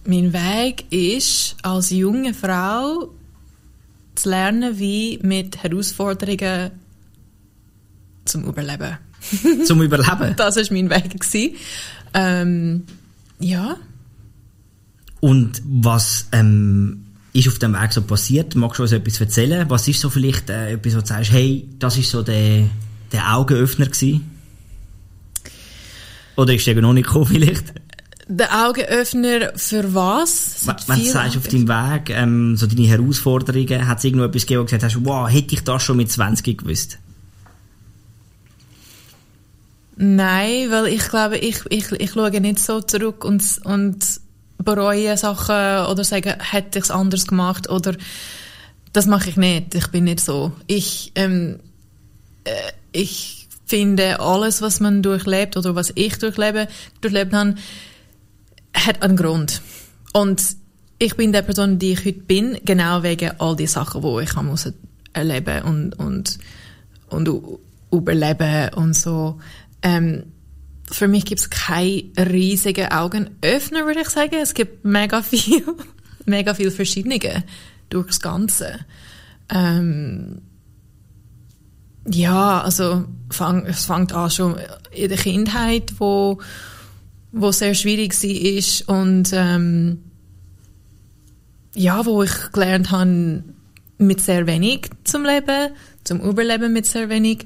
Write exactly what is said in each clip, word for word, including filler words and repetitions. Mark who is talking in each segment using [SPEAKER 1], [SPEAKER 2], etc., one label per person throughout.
[SPEAKER 1] Mein Weg ist, als junge Frau zu lernen, wie mit Herausforderungen zum Überleben.
[SPEAKER 2] Zum Überleben?
[SPEAKER 1] Das war mein Weg. Ähm, ja.
[SPEAKER 2] Und was ähm, ist auf dem Weg so passiert? Magst du uns etwas erzählen? Was ist so vielleicht äh, etwas, wo du sagst, hey, das ist so der, der Augenöffner gewesen? Oder ist der noch nicht gekommen vielleicht?
[SPEAKER 1] Der Augenöffner für was?
[SPEAKER 2] Wenn, wenn du sagst, auf deinem Weg, ähm, so deine Herausforderungen, hat es irgendwo etwas gegeben, wo du gesagt hast, wow, hätte ich das schon mit zwanzig gewusst?
[SPEAKER 1] Nein, weil ich glaube, ich, ich, ich schaue nicht so zurück und, und bereue Sachen oder sage, hätte ich es anders gemacht oder das mache ich nicht. Ich bin nicht so. Ich, ähm, äh, ich finde, alles, was man durchlebt oder was ich durchlebe, durchlebt habe, hat einen Grund. Und ich bin der Person, die ich heute bin, genau wegen all die Sachen, die ich muss erleben und, und, und überleben und so. Ähm, für mich gibt es keine riesigen Augenöffner, würde ich sagen. Es gibt mega viel, mega viel Verschiedene durch das Ganze. Ähm, ja, also fang, es fängt an schon in der Kindheit, wo, wo sehr schwierig war und ähm, ja, wo ich gelernt habe, mit sehr wenig zum Leben, zum Überleben mit sehr wenig.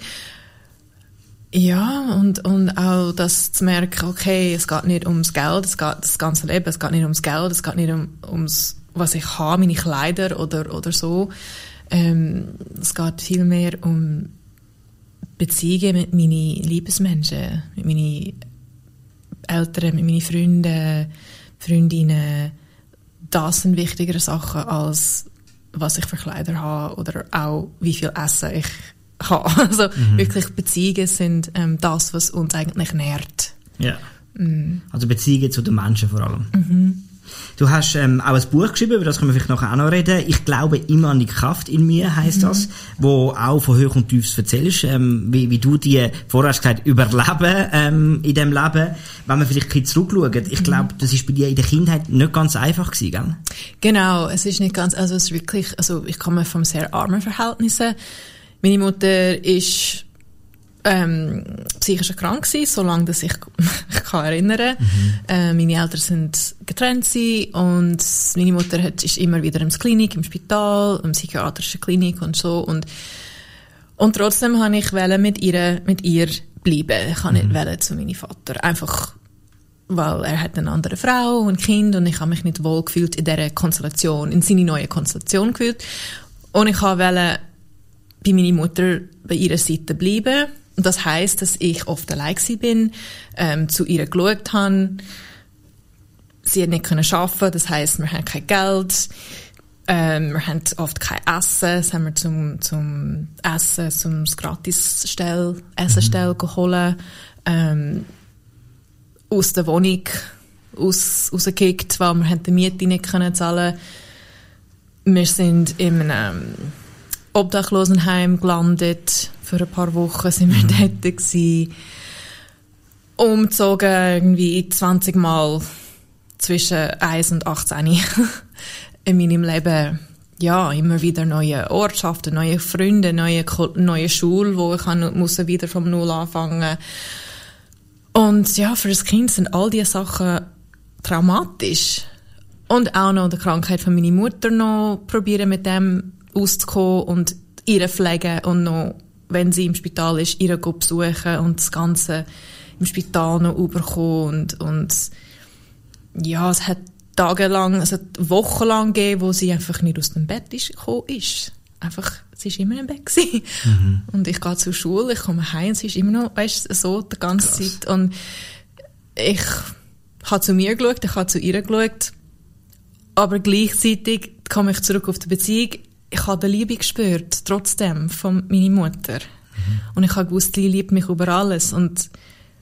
[SPEAKER 1] Ja, und, und auch das zu merken, okay, es geht nicht ums Geld, es geht das ganze Leben, es geht nicht ums Geld, es geht nicht um, ums, was ich habe, meine Kleider oder, oder so. Ähm, es geht viel mehr um Beziehungen mit meinen Liebesmenschen, mit meinen Eltern, mit meinen Freunden, Freundinnen. Das sind wichtigere Sachen, als was ich für Kleider habe oder auch wie viel Essen ich habe. Also mhm. wirklich Beziehungen sind ähm, das, was uns eigentlich nährt.
[SPEAKER 2] Ja.
[SPEAKER 1] Mhm.
[SPEAKER 2] Also Beziehungen zu den Menschen vor allem.
[SPEAKER 1] Mhm.
[SPEAKER 2] Du hast ähm, auch ein Buch geschrieben, über das können wir vielleicht nachher auch noch reden. Ich glaube immer an die Kraft in mir, heisst mhm. das, wo auch von Hoch und Tiefs erzählst, ähm, wie, wie du die, vorher hast du gesagt, überleben ähm, in diesem Leben. Wenn wir vielleicht ein bisschen zurückschauen, ich glaube, das ist bei dir in der Kindheit nicht ganz einfach gewesen, gell? Genau,
[SPEAKER 1] es ist nicht ganz, also es ist wirklich, also ich komme von sehr armen Verhältnissen. Meine Mutter ist ähm, psychisch erkrankt gewesen, solange dass ich mich kann erinnern. Mhm. Äh, meine Eltern sind getrennt gewesen und meine Mutter hat, ist immer wieder in der Klinik, im Spital, in psychiatrischer Klinik und so. Und, und trotzdem wollte ich mit ihr, mit ihr bleiben. Ich wollte mhm. nicht zu meinem Vater. Einfach, weil er hat eine andere Frau und ein Kind und ich habe mich nicht wohl gefühlt in dieser Konstellation, in seine neue Konstellation gefühlt. Und ich wollte bei meiner Mutter bei ihrer Seite bleiben. Und das heisst, dass ich oft allein bin, ähm, zu ihr geschaut habe. Sie hat nicht arbeiten, das heisst, wir haben kein Geld, ähm, wir haben oft kein Essen, das haben wir zum, zum Essen, zum Gratisstell, Essenstell geholt, ähm, aus der Wohnung aus, rausgekickt, weil wir die Miete nicht können zahlen. Wir sind in einem Obdachlosenheim gelandet. Für ein paar Wochen sind wir dort gewesen. Umgezogen irgendwie zwanzig Mal zwischen eins und achtzehn in meinem Leben. Ja, immer wieder neue Ortschaften, neue Freunde, neue, neue Schule, wo ich muss wieder vom Null anfangen. Und ja, für das Kind sind all diese Sachen traumatisch. Und auch noch die Krankheit von meiner Mutter noch probieren, mit dem auszukommen und ihre pflegen und noch, wenn sie im Spital ist, ihre besuchen und das Ganze im Spital noch überkommen und, und ja, es hat tagelang, es hat wochenlang gegeben, wo sie einfach nicht aus dem Bett ist, gekommen ist. Einfach, sie ist immer im Bett gewesen. Mhm. Und ich gehe zur Schule, ich komme heim, sie ist immer noch, weißt, so die ganze Krass. Zeit. Und ich habe zu mir geschaut, ich habe zu ihr geschaut, aber gleichzeitig komme ich zurück auf die Beziehung. Ich habe die Liebe gespürt, trotzdem, von meiner Mutter. Mhm. Und ich habe gewusst, sie liebt mich über alles. Und,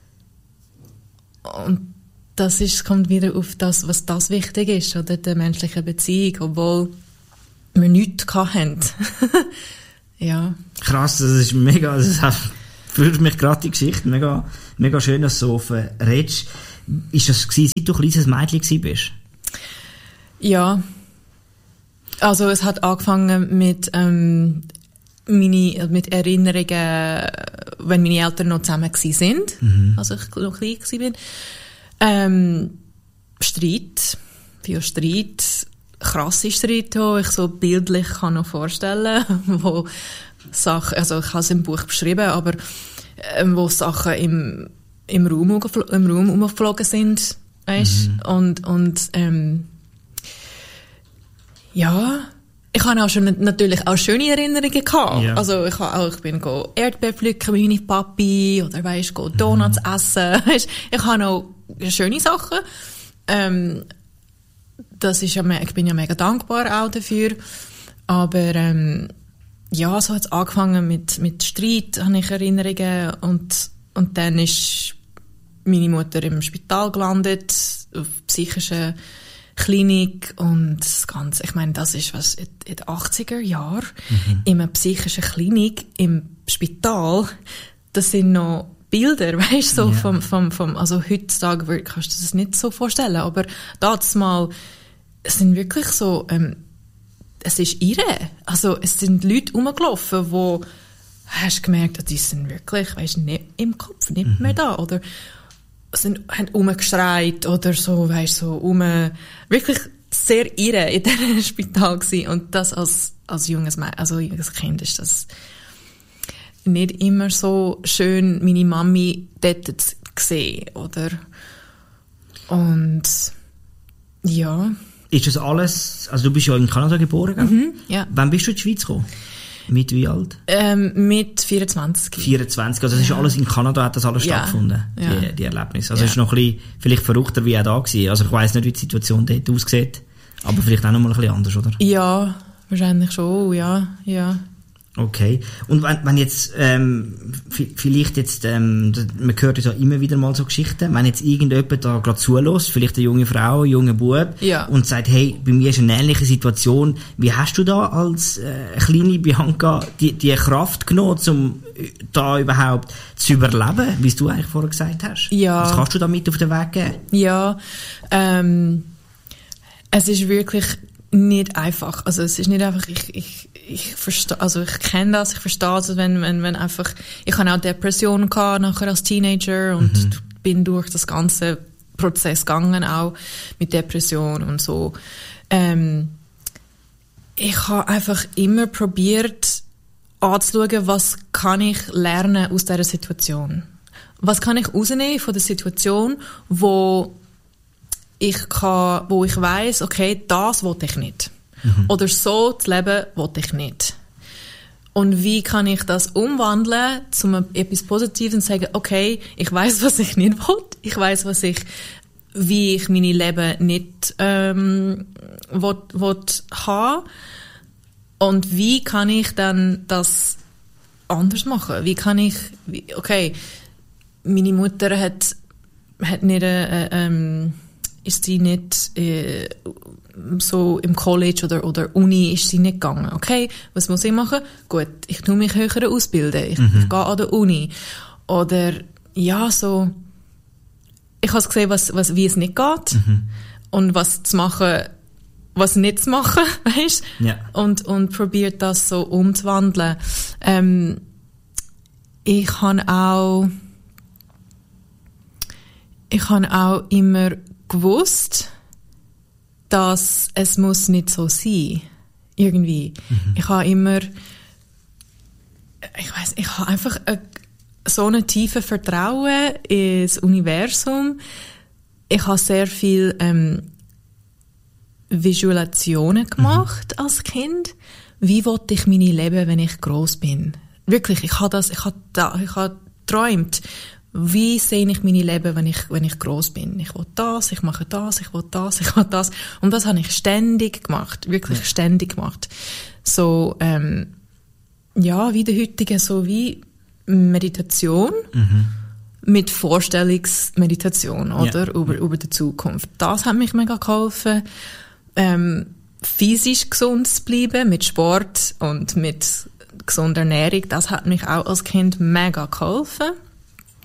[SPEAKER 1] und das ist, kommt wieder auf das, was das wichtig ist, oder? Die menschliche Beziehung, obwohl wir nichts hatten. Ja.
[SPEAKER 2] Krass, das ist mega, das führt mich gerade die Geschichte, mega, mega schön, dass du so offen redest. Ist das gewesen, seit du ein kleines Mädchen gewesen bist?
[SPEAKER 1] Ja. Also es hat angefangen mit, ähm, meine, mit Erinnerungen, wenn meine Eltern noch zusammen gsi sind, mhm. also ich noch klein gsi bin. Ähm, Streit, viel Streit, krasse Streit, die ich so bildlich kann noch vorstellen, wo Sachen, also ich habe es im Buch beschrieben, aber ähm, wo Sachen im, im Raum, im Raum umgeflogen sind, weißt, mhm. und, und, ähm, ja, ich habe auch schon natürlich auch schöne Erinnerungen gehabt. Ja. Also ich habe auch, ich bin go Erdbeeren pflücken mit meinem Papi oder weisst, go Donuts mhm. essen. Weißt, ich habe auch schöne Sachen. Ähm, das ist ja, ich bin ja mega dankbar auch dafür. Aber ähm, ja, so hat es angefangen mit mit Streit, habe ich Erinnerungen, und und dann ist meine Mutter im Spital gelandet, auf psychische Klinik, und das Ganze, ich meine, das ist was in den achtziger Jahren, mhm. in einer psychischen Klinik, im Spital, das sind noch Bilder, weißt du, so ja. vom, vom, vom, also heutzutage kannst du das nicht so vorstellen, aber damals mal, es sind wirklich so, ähm, es ist irre, also es sind Leute rumgelaufen, wo, hast du gemerkt, die sind wirklich, weißt du, nicht im Kopf, nicht mhm. mehr da, oder sind, haben rumgeschreit oder so, weißt so, um, wirklich sehr irre in diesem Spital gewesen. Und das als, als junges, also junges Kind ist das nicht immer so schön, meine Mami dort zu sehen, oder? Und, ja.
[SPEAKER 2] Ist das alles, also du bist ja in Kanada geboren, gell?
[SPEAKER 1] Mhm, ja.
[SPEAKER 2] Wann bist du in die Schweiz gekommen? Mit wie alt?
[SPEAKER 1] Ähm, mit vierundzwanzig.
[SPEAKER 2] vierundzwanzig, also das ja. ist alles in Kanada, hat das alles ja. stattgefunden, ja. Die, die Erlebnisse. Also es ja. ist noch ein bisschen, vielleicht verrückter wie auch da gewesen. Also ich weiss nicht, wie die Situation dort aussieht, aber vielleicht auch noch mal ein bisschen anders, oder?
[SPEAKER 1] Ja, wahrscheinlich schon, ja, ja.
[SPEAKER 2] Okay. Und wenn, wenn jetzt, ähm, vielleicht jetzt, ähm, man hört ja immer wieder mal so Geschichten, wenn jetzt irgendjemand da gerade zulässt, vielleicht eine junge Frau, ein junger Bub,
[SPEAKER 1] ja.
[SPEAKER 2] und sagt, hey, bei mir ist eine ähnliche Situation, wie hast du da als äh, kleine Bianca die, die Kraft genommen, um da überhaupt zu überleben, wie du eigentlich vorher gesagt hast?
[SPEAKER 1] Ja.
[SPEAKER 2] Was kannst du da mit auf den Weg geben?
[SPEAKER 1] Ja, ähm, es ist wirklich nicht einfach. Also es ist nicht einfach, ich, ich, ich verstehe, also ich kenne das, ich verstehe das, wenn, wenn, wenn einfach, ich hatte auch Depressionen gehabt, nachher als Teenager, und mhm. bin durch das ganze Prozess gegangen, auch mit Depression und so. Ähm, ich habe einfach immer probiert anzuschauen, was kann ich lernen aus dieser Situation. Was kann ich rausnehmen von der Situation, wo ich kann, wo ich weiss, okay, das will ich nicht. Mhm. Oder so zu leben will ich nicht. Und wie kann ich das umwandeln, zu etwas Positives, und sagen, okay, ich weiss, was ich nicht will. Ich weiss, was ich, wie ich meine Leben nicht, ähm, will, will haben. Und wie kann ich dann das anders machen? Wie kann ich, wie, okay, meine Mutter hat, hat nicht, äh, ähm, ist sie nicht äh, so im College oder, oder Uni ist sie nicht gegangen. Okay, was muss ich machen? Gut, ich tue mich höher ausbilden. Ich, mhm. ich gehe an der Uni. Oder, ja, so, ich habe gesehen, was, was, wie es nicht geht. Mhm. Und was zu machen, was nicht zu machen, weißt?
[SPEAKER 2] Ja.
[SPEAKER 1] Und, und probiert das so umzuwandeln. Ähm, ich habe auch, ich habe auch immer gewusst, dass es muss nicht so sein. Irgendwie. Mhm. Ich habe immer, ich weiss, ich habe einfach eine, so ein tiefes Vertrauen ins Universum. Ich habe sehr viel ähm, Visualisationen gemacht mhm. als Kind. Wie wollte ich meine leben, wenn ich gross bin? Wirklich, ich habe das, ich habe da, ich habe geträumt. Wie sehe ich meine Leben, wenn ich, wenn ich gross bin? Ich will das, ich mache das, ich will das, ich will das. Und das habe ich ständig gemacht. Wirklich ja. ständig gemacht. So, ähm, ja, wie der heutige, so wie Meditation. Mhm. Mit Vorstellungsmeditation, oder? Ja. Über, über die Zukunft. Das hat mich mega geholfen. Ähm, physisch gesund zu bleiben, mit Sport und mit gesunder Ernährung. Das hat mich auch als Kind mega geholfen.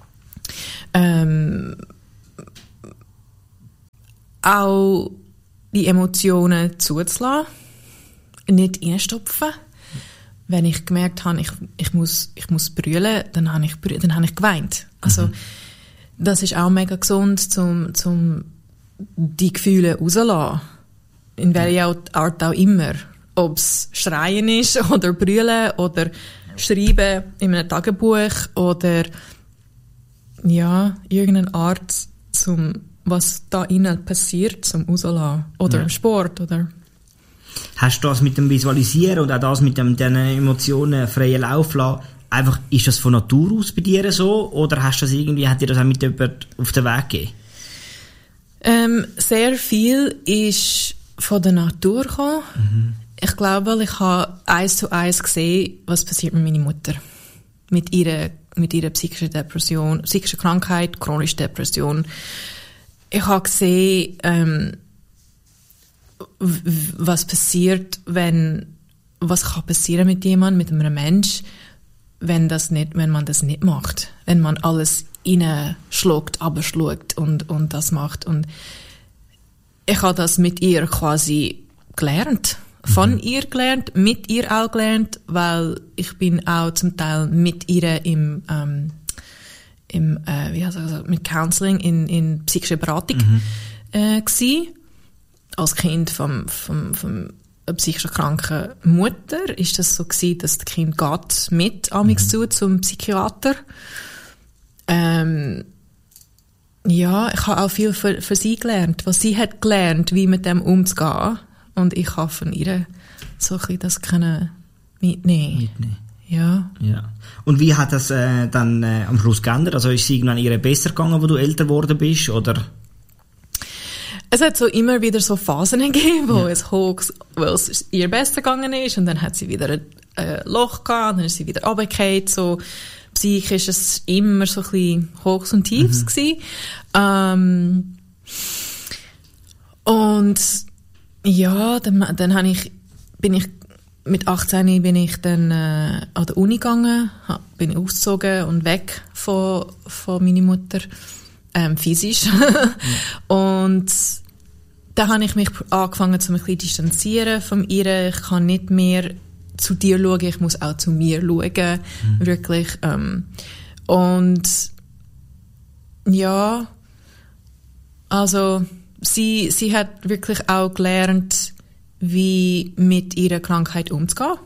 [SPEAKER 1] Ähm, auch die Emotionen zuzulassen, nicht reinstopfen. Wenn ich gemerkt habe, ich, ich muss, ich muss brüllen, dann habe ich, dann habe ich geweint. Also, mhm. das ist auch mega gesund, zum, zum die Gefühle rauszulassen. In welcher Art auch immer. Ob es Schreien ist, oder Brüllen, oder Schreiben in einem Tagebuch, oder, ja, irgendeine Art, zum, was da innen passiert, zum rauszulassen. Oder ja. im Sport, oder.
[SPEAKER 2] Hast du das mit dem Visualisieren und auch das mit dem, den Emotionen freien Lauf lassen, einfach, ist das von Natur aus bei dir so, oder hast du das irgendwie, hat dir das auch mit jemandem auf den Weg gegeben?
[SPEAKER 1] Ähm, sehr viel ist von der Natur gekommen. Mhm. Ich glaube, ich habe eins zu eins gesehen, was passiert mit meiner Mutter. Mit ihrer, mit ihrer psychischen Depression, psychische Krankheit, chronische Depression. Ich habe gesehen, ähm, w- was passiert, wenn, was kann passieren mit jemandem, mit einem Mensch, wenn das nicht, wenn man das nicht macht. Wenn man alles reinschluckt, abschluckt und, und das macht. Und ich habe das mit ihr quasi gelernt. Von mhm. ihr gelernt, mit ihr auch gelernt, weil ich bin auch zum Teil mit ihr im, ähm, im äh, wie heißt das, mit Counseling in, in psychischer Beratung mhm. äh, gsi. Als Kind vom, vom, vom psychisch kranken Mutter ist das so gewesen, dass das Kind geht mit amix mhm. zu zum Psychiater. Ähm, ja, ich habe auch viel für, für sie gelernt, was sie hat gelernt, wie mit dem umzugehen. Und ich habe von ihr so ein bisschen das können mitnehmen. mitnehmen. Ja.
[SPEAKER 2] ja. Und wie hat das äh, dann äh, am Schluss geändert? Also ist es irgendwann ihr besser gegangen, wo du älter geworden bist, oder?
[SPEAKER 1] Es hat so immer wieder so Phasen gegeben, wo ja. es hoch, wo es ihr besser gegangen ist, und dann hat sie wieder ein äh, Loch gehabt, dann ist sie wieder runtergefallen, so. Psychisch ist es immer so ein bisschen Hochs und Tiefs mhm. gewesen. Ähm, und ja, dann, dann habe ich, bin ich, mit achtzehn bin ich dann äh, an der Uni gegangen, hab, bin ich ausgezogen und weg von, von meiner Mutter, ähm, physisch. mhm. Und da habe ich mich angefangen, zu ein bisschen distanzieren von ihr. Ich kann nicht mehr zu dir schauen, ich muss auch zu mir schauen, mhm. wirklich. Ähm, und ja, also sie, sie hat wirklich auch gelernt, wie mit ihrer Krankheit umzugehen.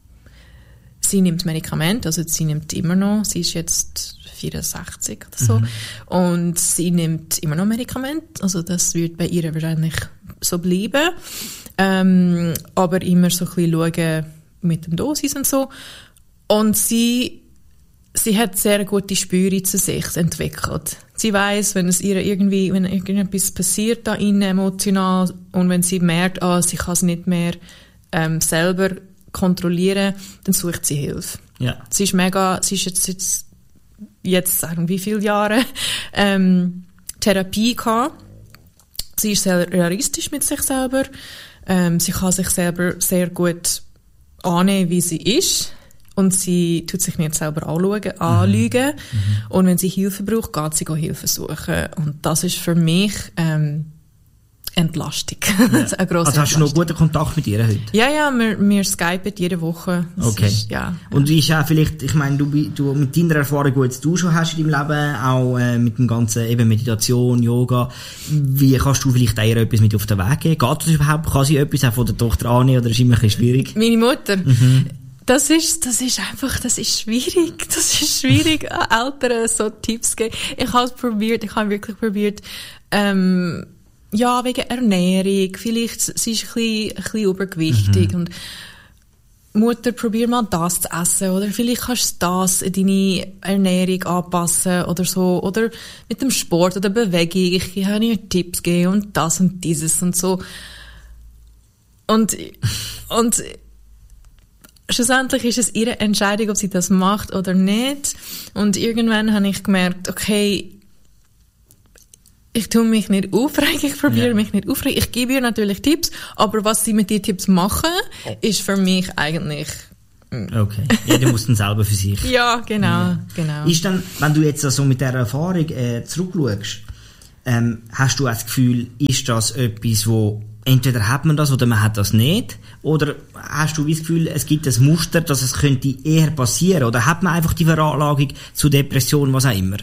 [SPEAKER 1] Sie nimmt Medikamente, also sie nimmt immer noch, sie ist jetzt vierundsechzig oder so, mhm. und sie nimmt immer noch Medikamente, also das wird bei ihr wahrscheinlich so bleiben, ähm, aber immer so ein bisschen schauen, mit dem Dosis und so. Und sie, sie hat sehr gute Spüre zu sich entwickelt. Sie weiss, wenn es ihr irgendwie, wenn irgendetwas passiert da innen emotional, und wenn sie merkt, ah, sie kann es nicht mehr ähm, selber kontrollieren, dann sucht sie Hilfe.
[SPEAKER 2] Ja.
[SPEAKER 1] Sie ist mega, sie ist jetzt, jetzt, jetzt sagen wie viele Jahre, ähm, Therapie gehabt. Sie ist sehr realistisch mit sich selber. Ähm, sie kann sich selber sehr gut annehmen, wie sie ist, und sie tut sich nicht selber anschauen, anlügen. Mhm. Und wenn sie Hilfe braucht, geht sie Hilfe suchen. Und das ist für mich ähm, Entlastung. Ja. Eine grosse also hast
[SPEAKER 2] Entlastung. Du noch guten Kontakt mit ihr heute?
[SPEAKER 1] Ja, ja, wir, wir skypen jede Woche. Das
[SPEAKER 2] okay.
[SPEAKER 1] Ist, ja,
[SPEAKER 2] und wie ist auch vielleicht, ich meine, du, du mit deiner Erfahrung, die jetzt du schon hast in deinem Leben, auch äh, mit dem ganzen eben Meditation, Yoga, wie kannst du vielleicht ihr etwas mit auf den Weg geben? Geht das überhaupt? Kann sie etwas auch von der Tochter annehmen, oder ist es immer ein bisschen schwierig?
[SPEAKER 1] Meine Mutter?
[SPEAKER 2] Mhm.
[SPEAKER 1] Das ist, das ist einfach, das ist schwierig. Das ist schwierig, Eltern so Tipps zu geben. Ich habe es probiert, ich habe wirklich probiert, ähm, ja, wegen Ernährung, vielleicht, sie ist ein bisschen, ein bisschen übergewichtig, mhm. und Mutter, probier mal das zu essen, oder vielleicht kannst du das in deine Ernährung anpassen, oder so, oder mit dem Sport oder Bewegung, ich habe ihr Tipps gegeben, und das und dieses und so. Und, und, schlussendlich ist es ihre Entscheidung, ob sie das macht oder nicht. Und irgendwann habe ich gemerkt, okay, ich tue mich nicht aufregen, ich probiere ja. mich nicht aufregen. Ich gebe ihr natürlich Tipps, aber was sie mit den Tipps machen, ist für mich eigentlich...
[SPEAKER 2] Okay, jeder muss dann selber für sich.
[SPEAKER 1] Ja, genau, ja. genau.
[SPEAKER 2] Ist dann, wenn du jetzt also mit dieser Erfahrung äh, zurückschaust, ähm, hast du auch das Gefühl, ist das etwas, wo entweder hat man das oder man hat das nicht? Oder hast du das Gefühl, es gibt ein Muster, dass es könnte eher passieren? Oder hat man einfach die Veranlagung zu Depression, was auch immer?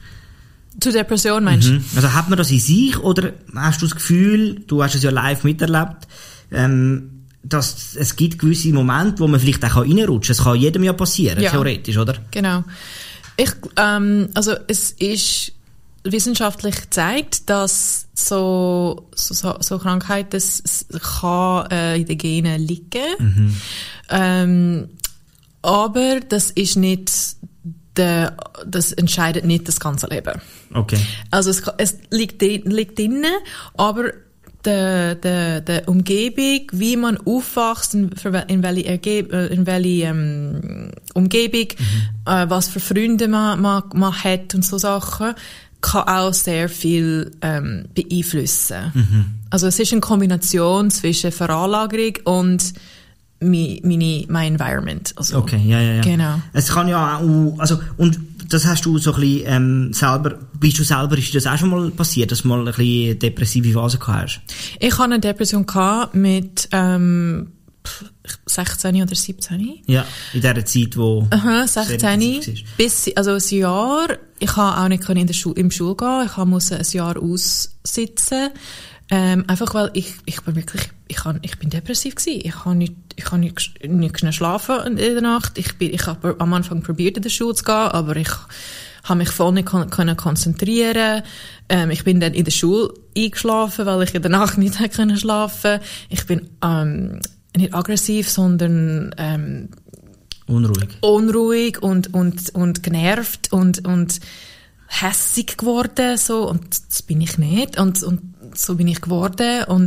[SPEAKER 1] Zu Depression meinst du?
[SPEAKER 2] Mhm. Also hat man das in sich oder hast du das Gefühl, du hast es ja live miterlebt, ähm, dass es gibt gewisse Momente, wo man vielleicht auch reinrutschen kann. Es kann jedem ja passieren, ja. Theoretisch, oder?
[SPEAKER 1] Genau. Ich, ähm, also es ist wissenschaftlich gezeigt, dass so, so, so Krankheiten das, das kann äh, in den Genen liegen. Mhm. Ähm, aber das ist nicht der, das entscheidet nicht das ganze Leben.
[SPEAKER 2] Okay.
[SPEAKER 1] Also es, es liegt, liegt drin, aber der, der, der Umgebung, wie man aufwächst, in, in welche, Erge- in welche ähm, Umgebung, mhm. äh, was für Freunde man, man, man hat und so Sachen, kann auch sehr viel ähm, beeinflussen. Mhm. Also es ist eine Kombination zwischen Veranlagerung und mi, meine, mein Environment. Also,
[SPEAKER 2] okay, ja, ja, ja.
[SPEAKER 1] Genau.
[SPEAKER 2] Es kann ja auch, also, und das hast du so ein bisschen ähm, selber, bist du selber, ist dir das auch schon mal passiert, dass du mal ein bisschen depressive Phase gehabt hast?
[SPEAKER 1] Ich hatte eine Depression gehabt mit ähm, sechzehn oder siebzehn.
[SPEAKER 2] Ja, in dieser Zeit, wo...
[SPEAKER 1] Aha, sechzehn. Bis, also ein Jahr. Ich konnte auch nicht in der Schule, in die Schule gehen. Ich musste ein Jahr aussitzen. Ähm, einfach weil ich, ich bin wirklich, ich, kann, ich bin depressiv gewesen. Ich kann nicht, ich kann nicht, nicht schnell schlafen in der Nacht. Ich bin, ich habe am Anfang probiert, in die Schule zu gehen, aber ich habe mich voll nicht kon- können konzentrieren. Ähm, ich bin dann in der Schule eingeschlafen, weil ich in der Nacht nicht hätte können schlafen. Ich bin, ähm, nicht aggressiv, sondern, ähm,
[SPEAKER 2] unruhig.
[SPEAKER 1] Unruhig und, und, und genervt und, und hässig geworden, so. Und das bin ich nicht. Und, und so bin ich geworden. Und,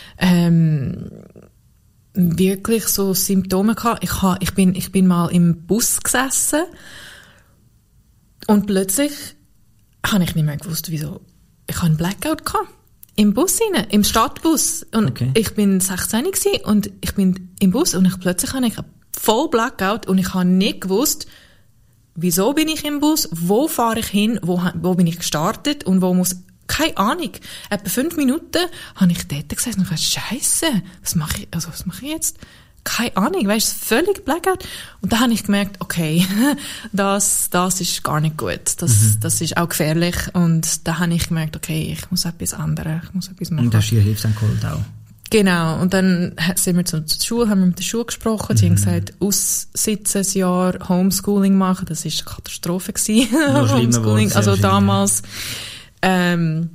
[SPEAKER 1] ähm, wirklich so Symptome gehabt. Ich ha, ich bin, ich bin mal im Bus gesessen. Und plötzlich habe ich nicht mehr gewusst, wieso. Ich habe einen Blackout gehabt. Im Bus rein, im Stadtbus. Und okay. Ich bin sechzehn gewesen und ich bin im Bus und ich plötzlich habe ich voll Blackout und ich habe nicht gewusst, wieso bin ich im Bus, wo fahre ich hin, wo, wo bin ich gestartet und wo muss, keine Ahnung. Etwa fünf Minuten habe ich dort gesessen und ich dachte, Scheisse, was mache ich, also was mache ich jetzt? Keine Ahnung, weißt du, völlig Blackout. Und da habe ich gemerkt, okay, das, das ist gar nicht gut. Das, mhm. das ist auch gefährlich. Und da habe ich gemerkt, okay, ich muss etwas ändern, ich muss etwas machen.
[SPEAKER 2] Und hast du dir Hilfe geholt auch?
[SPEAKER 1] Genau. Und dann sind wir zur Schule, haben wir mit der Schule gesprochen. Sie mhm. haben gesagt, aussitzen ein Jahr, Homeschooling machen. Das war eine Katastrophe gewesen. Homeschooling, also damals. Ähm,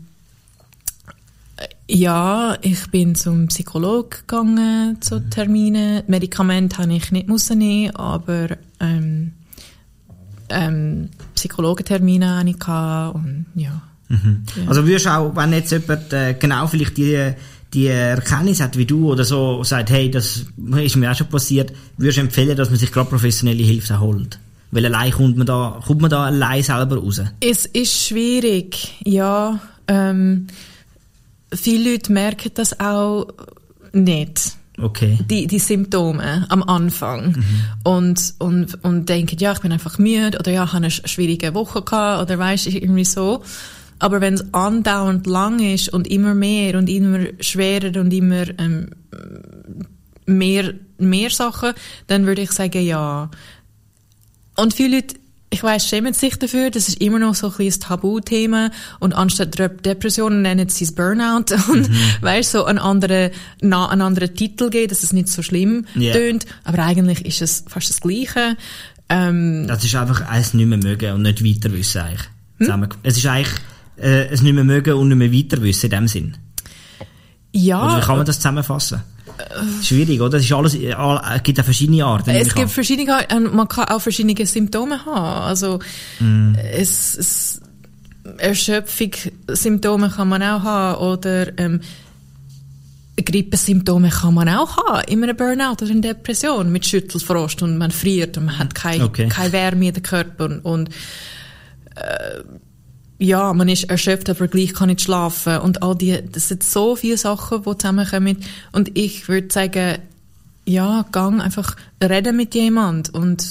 [SPEAKER 1] Ja, ich bin zum Psychologen gegangen, zu Terminen. Medikamente habe ich nicht müssen nehmen, aber ähm, ähm, Psychologentermine hatte ich gehabt und ja.
[SPEAKER 2] Mhm. Ja. Also würdest du auch, wenn jetzt jemand äh, genau vielleicht die, die Erkenntnis hat wie du oder so, sagt, hey, das ist mir auch schon passiert, würdest du empfehlen, dass man sich gerade professionelle Hilfe holt? Weil allein kommt man da, kommt man da allein selber raus? Es
[SPEAKER 1] ist schwierig, ja. Ähm, Viele Leute merken das auch nicht.
[SPEAKER 2] Okay.
[SPEAKER 1] Die, die Symptome am Anfang. Mhm. Und, und, und denken, ja, ich bin einfach müde oder ja, ich habe eine schwierige Woche gehabt oder weißt du, irgendwie so. Aber wenn es andauernd lang ist und immer mehr und immer schwerer und immer ähm, mehr, mehr Sachen, dann würde ich sagen, ja. Und viele Leute, ich weiss, schämen sich dafür, das ist immer noch so ein kleines Tabuthema und anstatt Depressionen nennen sie es Burnout und mhm. weißt, so einen anderen, na, einen anderen Titel geben, dass es nicht so schlimm yeah. tönt, aber eigentlich ist es fast das Gleiche. Ähm,
[SPEAKER 2] das ist einfach eins nicht mehr mögen und nicht weiter wissen eigentlich. Hm? Es ist eigentlich äh, es nicht mehr mögen und nicht mehr weiter wissen in dem Sinn.
[SPEAKER 1] Ja.
[SPEAKER 2] Oder wie kann man das zusammenfassen? Schwierig, oder? Es ist alles, es gibt auch verschiedene Arten.
[SPEAKER 1] Es gibt verschiedene Arten, man kann auch verschiedene Symptome haben. Also, mm. es, es, Erschöpfungssymptome kann man auch haben, oder, ähm, Grippesymptome kann man auch haben. In einem Burnout oder in Depression, mit Schüttelfrost und man friert und man hat keine, okay. keine Wärme in den Körper und, und äh, ja, man ist erschöpft, aber gleich kann nicht schlafen. Und all die, das sind so viele Sachen, die zusammenkommen. Und ich würde sagen, ja, gang einfach reden mit jemand und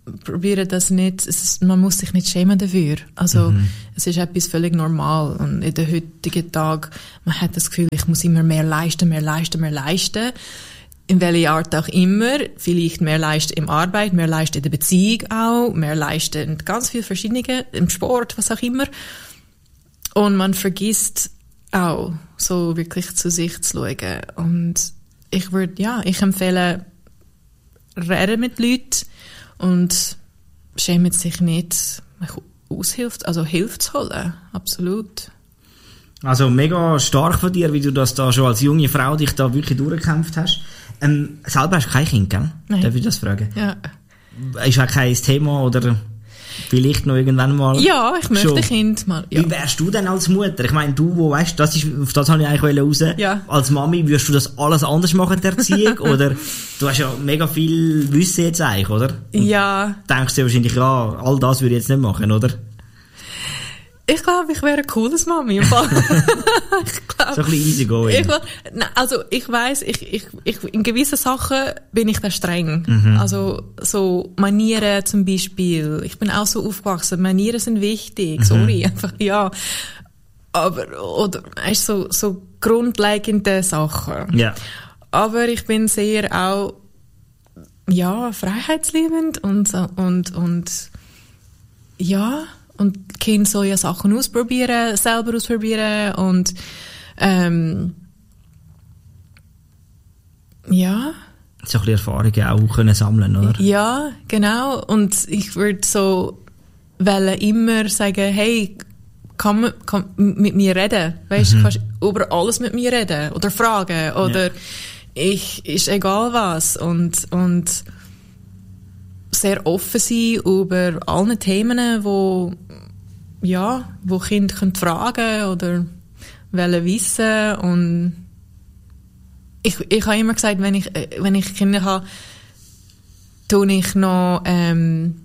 [SPEAKER 1] probiere das nicht, es ist, man muss sich nicht schämen dafür. Also,
[SPEAKER 2] mhm.
[SPEAKER 1] es ist etwas völlig normal. Und in den heutigen Tag, man hat das Gefühl, ich muss immer mehr leisten, mehr leisten, mehr leisten. In welcher Art auch immer. Vielleicht mehr leisten im Arbeit, mehr leisten in der Beziehung auch, mehr leisten in ganz viel verschiedene, im Sport, was auch immer. Und man vergisst auch, so wirklich zu sich zu schauen. Und ich würde, ja, ich empfehle, reden mit Leuten und schämen sich nicht, Aushilfe, also Hilfe zu holen. Absolut.
[SPEAKER 2] Also mega stark von dir, wie du das da schon als junge Frau dich da wirklich durchgekämpft hast. Ähm, selber hast du kein Kind, gell?
[SPEAKER 1] Nein.
[SPEAKER 2] Darf ich das fragen?
[SPEAKER 1] Ja.
[SPEAKER 2] Ist auch kein Thema oder vielleicht noch irgendwann mal?
[SPEAKER 1] Ja, ich möchte
[SPEAKER 2] schon.
[SPEAKER 1] ein Kind mal. Ja.
[SPEAKER 2] Wie wärst du denn als Mutter? Ich meine, du, wo weißt, das ist, auf das habe ich eigentlich raus.
[SPEAKER 1] Ja.
[SPEAKER 2] Als Mami, würdest du das alles anders machen, der Erziehung? Oder du hast ja mega viel Wissen jetzt eigentlich, oder? Und
[SPEAKER 1] Ja.
[SPEAKER 2] denkst du wahrscheinlich, ja, all das würde ich jetzt nicht machen, oder?
[SPEAKER 1] Ich glaube, ich wäre ein cooles Mami im Fall. ich glaub,
[SPEAKER 2] So ein bisschen easy going.
[SPEAKER 1] Ich, na, also ich weiss, ich, ich, ich, in gewissen Sachen bin ich da streng.
[SPEAKER 2] Mhm.
[SPEAKER 1] Also so Manieren zum Beispiel. Ich bin auch so aufgewachsen. Manieren sind wichtig.
[SPEAKER 2] Mhm.
[SPEAKER 1] Sorry, einfach ja. Aber oder weißt, so so grundlegende Sachen.
[SPEAKER 2] Ja.
[SPEAKER 1] Aber ich bin sehr auch ja freiheitsliebend und so- und und ja. Und Kinder sollen ja Sachen ausprobieren, selber ausprobieren und ähm, ja.
[SPEAKER 2] So ein bisschen Erfahrungen auch können sammeln, oder?
[SPEAKER 1] Ja, genau. Und ich würde so wollen immer sagen, hey, kann man kann mit mir reden? Weißt du, mhm. kannst über alles mit mir reden oder fragen oder ja. ich ist egal was und und sehr offen sein über alle Themen, wo ja, wo Kinder können fragen oder wollen wissen und ich ich habe immer gesagt, wenn ich wenn ich Kinder habe, tue ich noch ähm,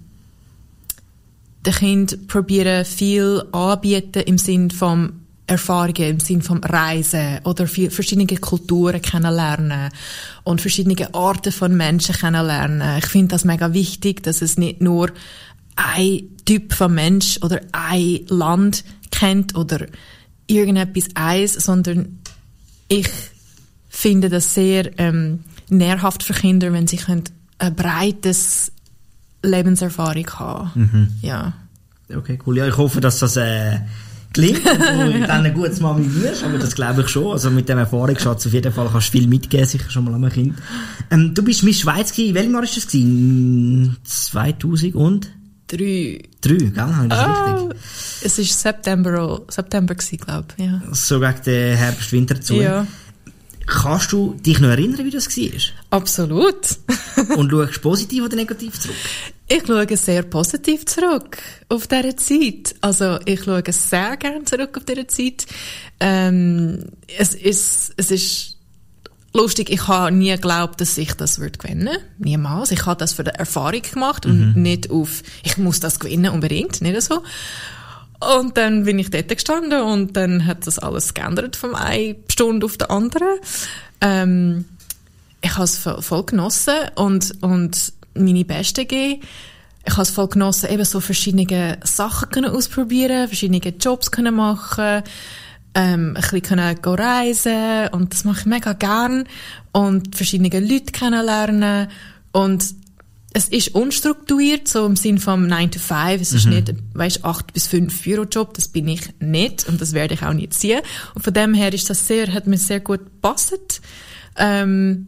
[SPEAKER 1] den Kind probieren viel anbieten im Sinn von Erfahrungen, im Sinn von Reisen oder verschiedene Kulturen kennenlernen und verschiedene Arten von Menschen kennenlernen. Ich finde das mega wichtig, dass es nicht nur ein Typ von Mensch oder ein Land kennt oder irgendetwas eins, sondern ich finde das sehr ähm, nährhaft für Kinder, wenn sie können ein breites Lebenserfahrung haben.
[SPEAKER 2] Mhm.
[SPEAKER 1] Ja.
[SPEAKER 2] Okay, cool. Ja, ich hoffe, dass das äh, gelingt und du dann eine gute Mami wirst, aber das glaube ich schon. Also mit dem Erfahrungsschatz auf jeden Fall kannst du viel mitgeben, sicher schon mal an ein Kind. Ähm, du bist Miss Schweiz gewesen. Welches Jahr war das gewesen? zweitausend und?
[SPEAKER 1] Drei.
[SPEAKER 2] Drei, gell? Habe ich das
[SPEAKER 1] Ah,
[SPEAKER 2] richtig?
[SPEAKER 1] es war September, September gewesen, glaube ich. Ja.
[SPEAKER 2] So gegen den Herbst-Winter zu.
[SPEAKER 1] Ja.
[SPEAKER 2] Kannst du dich noch erinnern, wie das war?
[SPEAKER 1] Absolut.
[SPEAKER 2] Und schaust positiv oder negativ zurück?
[SPEAKER 1] Ich schaue sehr positiv zurück auf diese Zeit. Also ich schaue sehr gerne zurück auf diese Zeit. Ähm, es ist, es ist lustig, ich habe nie geglaubt, dass ich das würde gewinnen. Niemals. Ich habe das für die Erfahrung gemacht und
[SPEAKER 2] Mhm.
[SPEAKER 1] nicht auf, ich muss das gewinnen unbedingt, nicht so. Und dann bin ich dort gestanden und dann hat das alles geändert von einer Stunde auf die andere. Ähm, ich habe es voll genossen und, und meine Beste gegeben. Ich habe es voll genossen, eben so verschiedene Sachen können ausprobieren, verschiedene Jobs können machen, ähm, ein bisschen können go reisen und das mache ich mega gern und verschiedene Leute kennenlernen und es ist unstrukturiert, so im Sinn vom nine to five. Es ist
[SPEAKER 2] Mhm.
[SPEAKER 1] nicht, weisst, acht bis fünf Bürojob. Das bin ich nicht. Und das werde ich auch nicht ziehen. Und von dem her ist das sehr, hat mir sehr gut gepasst. Ähm,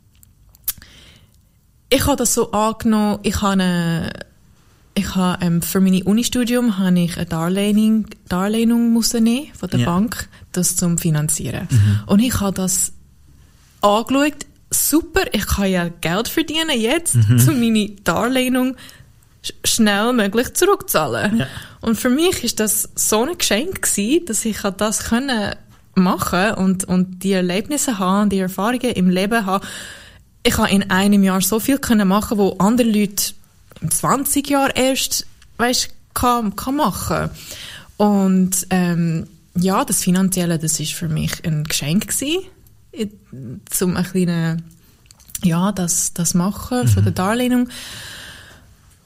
[SPEAKER 1] ich habe das so angenommen, ich habe eine, ich habe, ähm, für mein Unistudium habe ich eine Darlehnung, Darlehnung müssen nehmen von der
[SPEAKER 2] Ja.
[SPEAKER 1] Bank, das zum finanzieren.
[SPEAKER 2] Mhm.
[SPEAKER 1] Und ich habe das angeschaut, super, ich kann ja Geld verdienen jetzt,
[SPEAKER 2] Mhm.
[SPEAKER 1] um meine Darlehnung sch- schnell möglich zurückzahlen.
[SPEAKER 2] Ja.
[SPEAKER 1] Und für mich ist das so ein Geschenk gewesen, dass ich das können machen und und die Erlebnisse haben, die Erfahrungen im Leben haben. Ich habe in einem Jahr so viel können machen, wo andere Leute in zwanzig Jahren erst, weißt, kann kann machen. Und ähm, ja, das Finanzielle, das ist für mich ein Geschenk gewesen, zum ein kleinen, ja, das, das machen von der Darlehnung.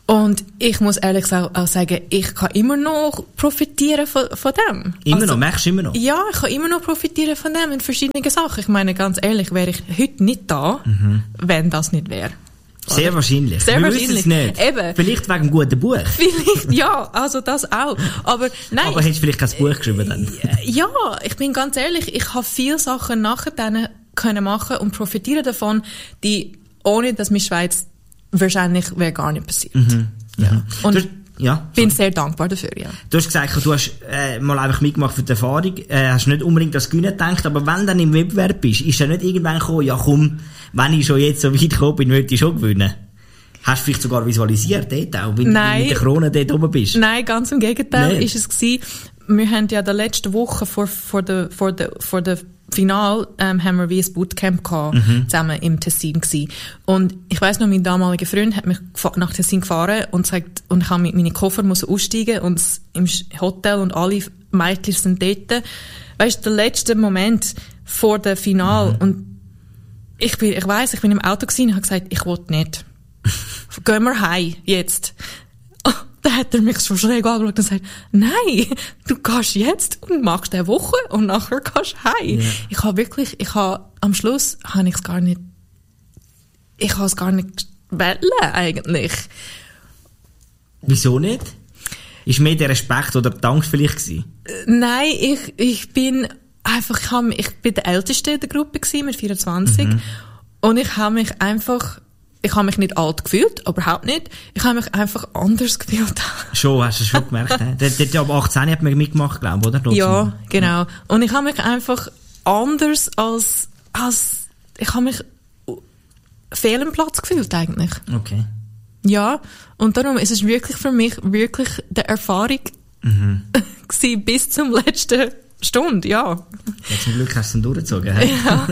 [SPEAKER 1] Und ich muss ehrlich auch, auch sagen, ich kann immer noch profitieren von, von dem.
[SPEAKER 2] Immer
[SPEAKER 1] also,
[SPEAKER 2] noch? Merkst du immer noch?
[SPEAKER 1] Ja, ich kann immer noch profitieren von dem in verschiedenen Sachen. Ich meine, ganz ehrlich, wäre ich heute nicht da, mhm. wenn das nicht wäre.
[SPEAKER 2] Sehr wahrscheinlich.
[SPEAKER 1] Sehr
[SPEAKER 2] Wir
[SPEAKER 1] wahrscheinlich.
[SPEAKER 2] Es nicht.
[SPEAKER 1] Eben.
[SPEAKER 2] Vielleicht wegen einem guten Buch.
[SPEAKER 1] Vielleicht, ja, also das auch. Aber nein.
[SPEAKER 2] Aber hättest du vielleicht kein Buch geschrieben dann?
[SPEAKER 1] Ja, ich bin ganz ehrlich, ich habe viele Sachen nachher dann können machen und profitieren davon, die ohne dass meine Schweiz wahrscheinlich wäre gar nicht passiert. Mhm. Ja. Und
[SPEAKER 2] du, ja,
[SPEAKER 1] bin sehr dankbar dafür, ja.
[SPEAKER 2] Du hast gesagt, du hast äh, mal einfach mitgemacht für die Erfahrung, äh, hast nicht unbedingt das Gewinnen gedacht, aber wenn du dann im Wettbewerb bist, ist dann nicht irgendwann gekommen, ja komm, wenn ich schon jetzt so weit gekommen bin, möchte ich schon gewinnen. Hast du vielleicht sogar visualisiert, dort auch, wenn
[SPEAKER 1] Nein.
[SPEAKER 2] du mit der Krone dort oben bist?
[SPEAKER 1] Nein, ganz im Gegenteil
[SPEAKER 2] Nein.
[SPEAKER 1] ist es gewesen. Wir haben ja die letzte Woche vor, vor der, vor der, vor der Final, ähm, haben wir wie ein Bootcamp gehabt, mhm. zusammen im Tessin gewesen. Und ich weiss noch, mein damaliger Freund hat mich nach Tessin gefahren und sagt, und ich habe mit meine Koffer müssen aussteigen und im Hotel und alle Mädchen sind dort. Weißt du, der letzte Moment vor der Final mhm. und ich bin, ich weiss, ich bin im Auto gewesen und habe gesagt, ich will nicht. Gehen wir heim, jetzt. Da hat er mich schon schräg angeschaut und gesagt, nein, du gehst jetzt und machst eine Woche und nachher gehst du heim. Yeah. Ich habe wirklich, ich habe, am Schluss habe ich es gar nicht, ich habe es gar nicht wollen, eigentlich.
[SPEAKER 2] Wieso nicht? Ist mehr der Respekt oder die Angst vielleicht gewesen?
[SPEAKER 1] Nein, ich, ich bin einfach, ich, habe, ich bin der Älteste in der Gruppe gewesen, mit vierundzwanzig. Mhm. Und ich habe mich einfach, ich habe mich nicht alt gefühlt, überhaupt nicht. Ich habe mich einfach anders gefühlt.
[SPEAKER 2] Schon, hast du es schon gemerkt, ne? Der, der, ab achtzehn hat man mitgemacht, glaube ich, oder? Trotzdem.
[SPEAKER 1] Ja, genau. Und ich habe mich einfach anders als, als, ich habe mich fehl am Platz gefühlt, eigentlich.
[SPEAKER 2] Okay.
[SPEAKER 1] Ja. Und darum ist es wirklich für mich wirklich die Erfahrung mhm. gewesen, bis zum letzten Stunde, ja.
[SPEAKER 2] Ja, zum Glück hast du es dann durchgezogen, he? Ja.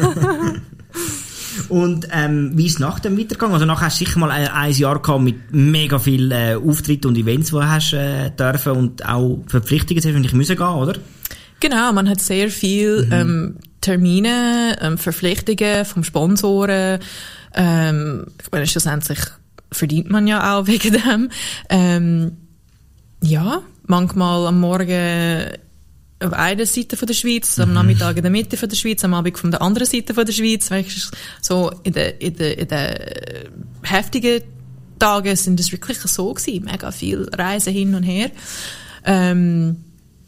[SPEAKER 2] Und ähm, wie ist es nach dem weitergegangen? Also nachher hast du sicher mal ein, ein Jahr gehabt mit mega viel äh, Auftritten und Events, die du hast äh, dürfen und auch Verpflichtungen wahrscheinlich müssen gehen, oder?
[SPEAKER 1] Genau, man hat sehr viel mhm. ähm, Termine, ähm, Verpflichtungen vom Sponsoren. Ähm, ich meine, schlussendlich verdient man ja auch wegen dem. Ähm, ja, manchmal am Morgen auf einer Seite von der Schweiz, am mhm. Nachmittag in der Mitte von der Schweiz, am Abend von der anderen Seite von der Schweiz. Weißt, so in den in der, in der heftigen Tagen sind es wirklich so gewesen. Mega viel Reisen hin und her. Ähm,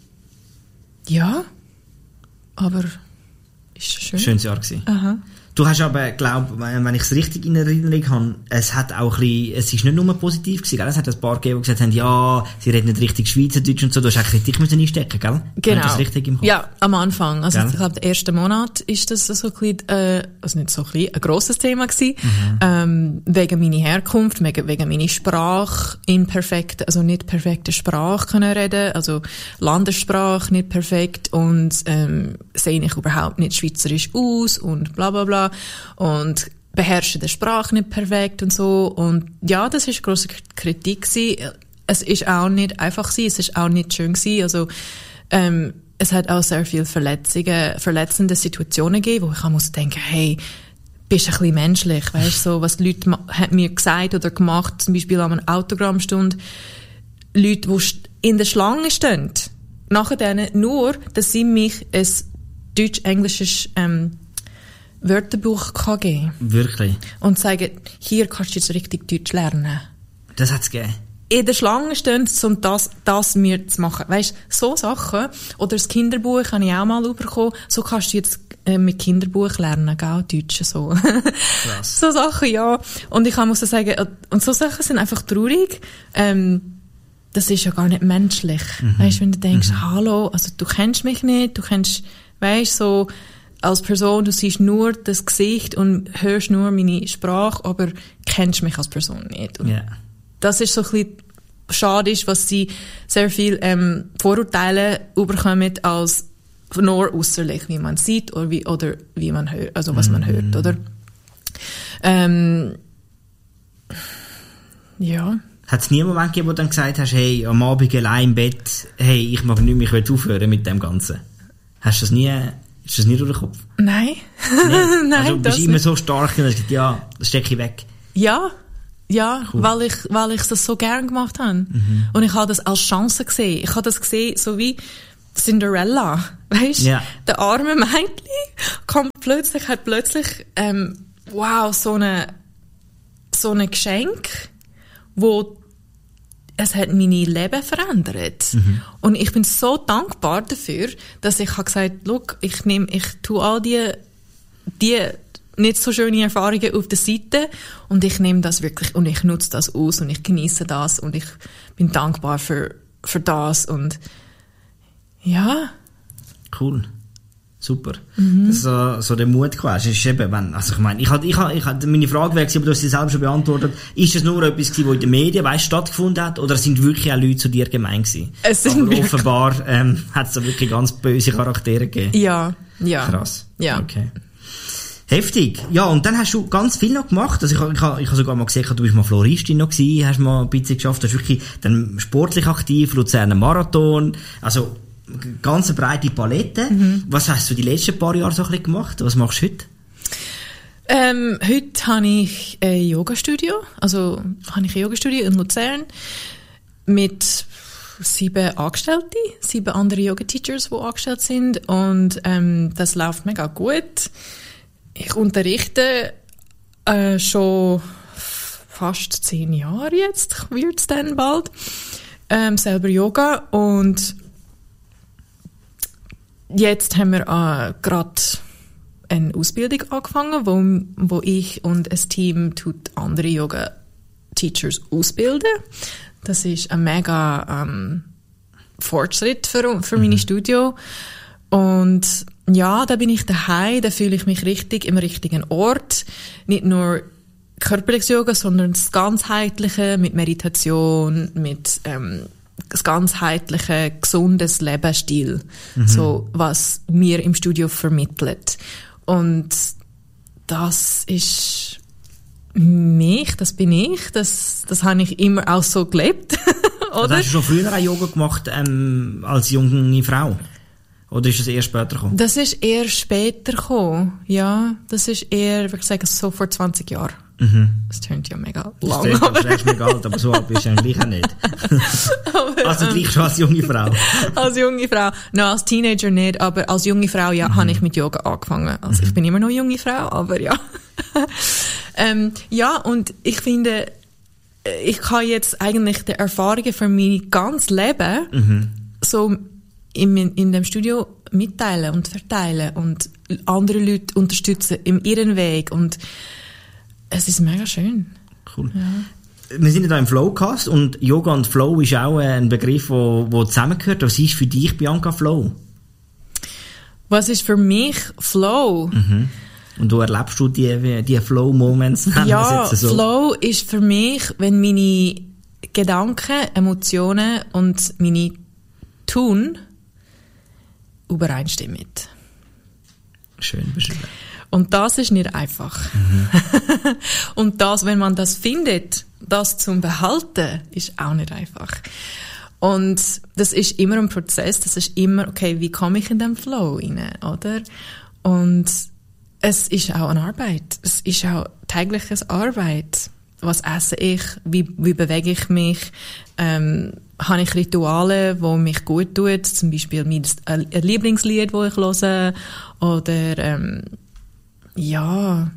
[SPEAKER 1] ja, aber ist schön.
[SPEAKER 2] Schönes Jahr gewesen.
[SPEAKER 1] Aha.
[SPEAKER 2] Du hast aber, glaube, wenn ich es richtig in Erinnerung habe, es hat auch ein bisschen, es ist nicht nur positiv gewesen, gell? Es hat ein paar gegeben, die gesagt haben, ja, sie reden nicht richtig Schweizerdeutsch und so, du hast auch Kritik müssen einstecken, gell?
[SPEAKER 1] Genau.
[SPEAKER 2] Das richtig im Kopf?
[SPEAKER 1] Ja, am Anfang. Also,
[SPEAKER 2] gell?
[SPEAKER 1] ich glaube, der erste Monat ist das so ein bisschen, äh, also nicht so ein bisschen, ein grosses Thema gewesen. Mhm. Ähm, wegen meiner Herkunft, wegen, wegen meiner Sprache, imperfekte, also nicht perfekte Sprache können reden, also Landessprache nicht perfekt und, ähm, sehe ich überhaupt nicht schweizerisch aus und bla, bla, bla. Und beherrsche die Sprache nicht perfekt und so. Und ja, das ist grosse Kritik gewesen. Es ist auch nicht einfach gewesen, es ist auch nicht schön gewesen. Also, ähm, es hat auch sehr viele Verletzungen, verletzende Situationen gegeben, wo ich auch muss denken, hey, bist ein bisschen menschlich, weißt so, was die Leute ma- haben mir gesagt oder gemacht, zum Beispiel an einer Autogrammstunde, Leute, die in der Schlange stehen, nachher denen nur, dass sie mich ein deutsch-englisches, ähm, Wörterbuch kann geben.
[SPEAKER 2] Wirklich?
[SPEAKER 1] Und sagen, hier kannst du jetzt richtig Deutsch lernen.
[SPEAKER 2] Das hat's gegeben?
[SPEAKER 1] In der Schlange stehen, um das, das mir zu machen. Weisst, so Sachen. Oder das Kinderbuch habe ich auch mal bekommen. So kannst du jetzt äh, mit Kinderbuch lernen, gell, Deutsch, so.
[SPEAKER 2] Krass.
[SPEAKER 1] So Sachen, ja. Und ich kann muss sagen, und so Sachen sind einfach traurig. Ähm, das ist ja gar nicht menschlich. Mhm. Weisst, wenn du denkst, mhm. hallo, also du kennst mich nicht, du kennst, weisst, so, als Person, du siehst nur das Gesicht und hörst nur meine Sprache, aber kennst mich als Person nicht. Und
[SPEAKER 2] yeah.
[SPEAKER 1] das ist so ein bisschen schade, ist, was sie sehr viel ähm, Vorurteile überkommen als nur äußerlich, wie man sieht oder wie, oder wie man hört, also was mm. man hört, oder? Ähm, ja.
[SPEAKER 2] Hat es nie einen Moment gegeben, wo du dann gesagt hast, hey, am Abend allein im Bett, hey, ich mag nicht mehr, ich will aufhören mit dem Ganzen? Hast du das nie... Ist das nicht durch den Kopf?
[SPEAKER 1] Nein.
[SPEAKER 2] Nee.
[SPEAKER 1] Nein,
[SPEAKER 2] also, du bist immer
[SPEAKER 1] nicht.
[SPEAKER 2] so stark, dass du sagst, ja, das stecke ich weg.
[SPEAKER 1] Ja, Ja,
[SPEAKER 2] Cool.
[SPEAKER 1] weil ich, weil ich das so gern gemacht habe. Mhm. Und ich habe das als Chance gesehen. Ich habe das gesehen, so wie Cinderella. Weisst?
[SPEAKER 2] Ja.
[SPEAKER 1] Der arme Mädchen kommt plötzlich, hat plötzlich, ähm, wow, so eine, so ein Geschenk, wo es hat meine Leben verändert. Mhm. Und ich bin so dankbar dafür, dass ich habe gesagt, look, ich nehme, ich tue all die, die nicht so schöne Erfahrungen auf der Seite und ich nehme das wirklich und ich nutze das aus und ich genieße das und ich bin dankbar für, für das und ja.
[SPEAKER 2] Cool. Super. Mhm. Das ist so, so der Mut quasi. Ist eben, wenn, also ich meine, ich hatte, ich hatte, ich hatte, meine Frage wäre gewesen, aber du hast sie selber schon beantwortet. Ist das nur etwas gewesen, was in den Medien, weißt, stattgefunden hat, oder sind wirklich auch Leute zu dir gemein gewesen?
[SPEAKER 1] Es sind
[SPEAKER 2] aber offenbar, ähm, hat es da wirklich ganz böse Charaktere gegeben.
[SPEAKER 1] Ja, ja.
[SPEAKER 2] Krass.
[SPEAKER 1] Ja.
[SPEAKER 2] Okay. Heftig. Ja, und dann hast du ganz viel noch gemacht. Also ich habe ich hab, ich hab sogar mal gesehen, du bist mal Floristin noch gewesen, hast mal ein bisschen geschafft, hast wirklich dann sportlich aktiv, Luzerner Marathon, also ganz eine breite Palette. Mhm. Was hast du die letzten paar Jahre so ein bisschen gemacht? Was machst du heute?
[SPEAKER 1] Ähm, heute habe ich ein Yoga-Studio, also habe ich ein Yoga-Studio in Luzern mit sieben Angestellten, sieben andere Yoga-Teachers, die angestellt sind und ähm, das läuft mega gut. Ich unterrichte äh, schon fast zehn Jahre jetzt, wird es dann bald, ähm, selber Yoga und jetzt haben wir äh, gerade eine Ausbildung angefangen, wo, wo ich und ein Team tut andere Yoga-Teachers ausbilden. Das ist ein mega ähm, Fortschritt für, für mhm. mein Studio. Und ja, da bin ich daheim, da fühle ich mich richtig im richtigen Ort. Nicht nur körperliches Yoga, sondern das ganzheitliche mit Meditation, mit ähm, das ganzheitliche, gesundes Lebensstil, mhm. so was mir im Studio vermittelt. Und das ist mich, das bin ich, das, das habe ich immer auch so gelebt. Oder?
[SPEAKER 2] Also hast du schon früher auch Yoga gemacht ähm, als junge Frau? Oder ist es eher später gekommen?
[SPEAKER 1] Das ist eher später gekommen, ja. Das ist eher, ich würde sagen, so vor zwanzig Jahren.
[SPEAKER 2] Mhm.
[SPEAKER 1] Das tönt ja mega
[SPEAKER 2] das
[SPEAKER 1] lang.
[SPEAKER 2] Das tönt aber mega alt, aber so alt bist du eigentlich auch nicht. aber, also gleich schon als junge Frau?
[SPEAKER 1] Als junge Frau. No, als Teenager nicht, aber als junge Frau, ja, mhm. habe ich mit Yoga angefangen. Also mhm. ich bin immer noch junge Frau, aber ja. ähm, ja, und ich finde, ich kann jetzt eigentlich die Erfahrungen für mein ganzes Leben mhm. so in, in dem Studio mitteilen und verteilen und andere Leute unterstützen in ihren Weg und es ist mega schön.
[SPEAKER 2] Cool. Ja. Wir sind ja da im Flowcast und Yoga und Flow ist auch ein Begriff, der zusammengehört. Was ist für dich, Bianca, Flow?
[SPEAKER 1] Was ist für mich Flow?
[SPEAKER 2] Mhm. Und wo erlebst du die, die Flow-Moments?
[SPEAKER 1] Ja, so? Flow ist für mich, wenn meine Gedanken, Emotionen und meine Tun übereinstimmen.
[SPEAKER 2] Schön beschrieben.
[SPEAKER 1] Und das ist nicht einfach. Mhm. Und das, wenn man das findet, das zum Behalten, ist auch nicht einfach. Und das ist immer ein Prozess, das ist immer, okay, wie komme ich in den Flow rein, oder? Und es ist auch eine Arbeit. Es ist auch tägliches Arbeit. Was esse ich? Wie, wie bewege ich mich? Ähm, habe ich Rituale, die mich gut tun? Zum Beispiel mein ein Lieblingslied, das ich höre. Oder, ähm, ja,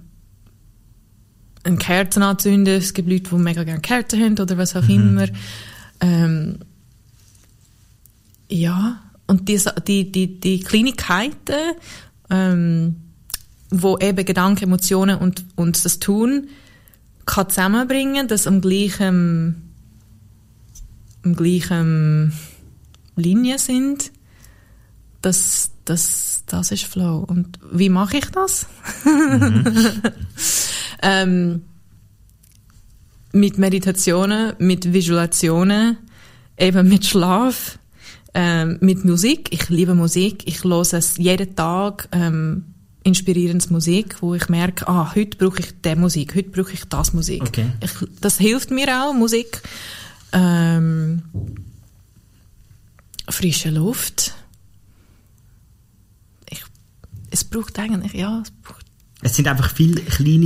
[SPEAKER 1] eine Kerzen anzünden. Es gibt Leute, die mega gerne Kerzen haben oder was auch mhm. immer. Ähm, ja, und die, die, die, die Kleinigkeiten, ähm, wo eben Gedanken, Emotionen und, und das Tun kann zusammenbringen, dass am gleichen, am gleichen Linie sind, das, das, das ist Flow. Und wie mache ich das? Mhm. ähm, mit Meditationen, mit Visualisationen, eben mit Schlaf, ähm, mit Musik. Ich liebe Musik. Ich höre es jeden Tag, ähm, inspirierende Musik, wo ich merke, ah, heute brauche ich diese Musik, heute brauche ich das Musik.
[SPEAKER 2] Okay.
[SPEAKER 1] Ich, das hilft mir auch, Musik. Ähm, frische Luft. Ich, es braucht eigentlich, ja, es braucht...
[SPEAKER 2] Es sind einfach viele kleine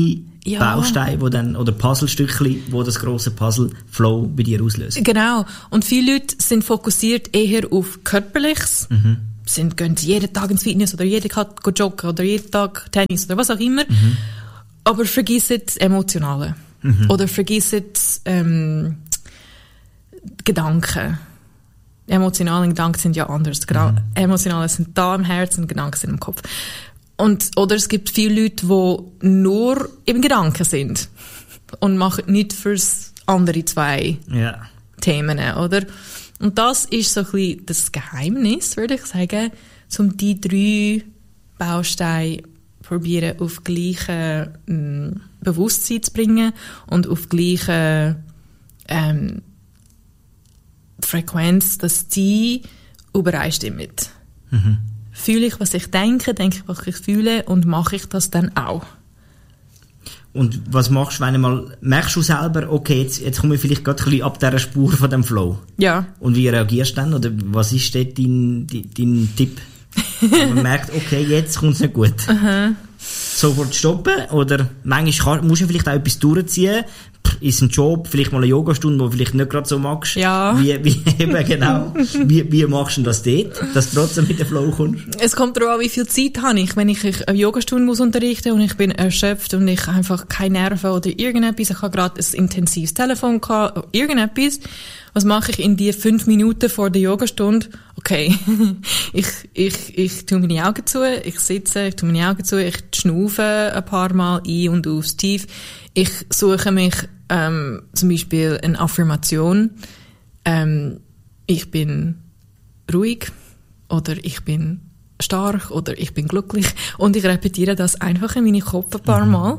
[SPEAKER 2] ja. Bausteine, wo dann, oder Puzzlestückchen, wo das grosse Puzzle-Flow bei dir auslösen.
[SPEAKER 1] Genau. Und viele Leute sind fokussiert eher auf Körperliches.
[SPEAKER 2] Mhm.
[SPEAKER 1] Sind, gehen jeden Tag ins Fitness oder jeden Tag joggen oder jeden Tag Tennis oder was auch immer. Mhm. Aber vergessen das Emotionale. Mhm. Oder vergessen ähm, Gedanken. Emotionale Gedanken sind ja anders. Mhm. Emotionale sind da im Herzen, Gedanken sind im Kopf. Und, oder es gibt viele Leute, die nur im Gedanken sind und machen nicht fürs andere zwei
[SPEAKER 2] ja.
[SPEAKER 1] Themen, oder? Und das ist so ein bisschen das Geheimnis, würde ich sagen, um die drei Bausteine probieren auf gleiche ähm, Bewusstsein zu bringen und auf gleiche ähm, Frequenz, dass die übereinstimmen.
[SPEAKER 2] Mhm.
[SPEAKER 1] Fühle ich, was ich denke, denke ich, was ich fühle und mache ich das dann auch.
[SPEAKER 2] Und was machst du, wenn du mal, merkst du selber, okay, jetzt, jetzt komme ich vielleicht gerade ein bisschen ab dieser Spur von dem Flow?
[SPEAKER 1] Ja.
[SPEAKER 2] Und wie reagierst du dann? Oder was ist dort dein, dein, dein Tipp? Man merkt, okay, jetzt kommt es nicht gut.
[SPEAKER 1] Uh-huh.
[SPEAKER 2] Sofort stoppen? Oder manchmal kann, musst du vielleicht auch etwas durchziehen? Ist ein Job, vielleicht mal eine Yogastunde, die du vielleicht nicht gerade so magst.
[SPEAKER 1] Ja.
[SPEAKER 2] Wie, wie, eben genau. wie, wie machst du das dort, dass du trotzdem mit dem Flow kommst?
[SPEAKER 1] Es kommt darauf an, wie viel Zeit habe ich. Wenn ich eine Yogastunde muss unterrichten und ich bin erschöpft und ich einfach keine Nerven oder irgendetwas, ich habe gerade ein intensives Telefon gehabt, oder irgendetwas, was mache ich in die fünf Minuten vor der Yogastunde? Okay, ich, ich, ich tue meine Augen zu, ich sitze, ich tue meine Augen zu, ich schnaufe ein paar Mal ein und aus tief. Ich suche mich ähm, zum Beispiel eine Affirmation. Ähm, ich bin ruhig oder ich bin stark oder ich bin glücklich. Und ich repetiere das einfach in meinen Kopf ein paar Mal.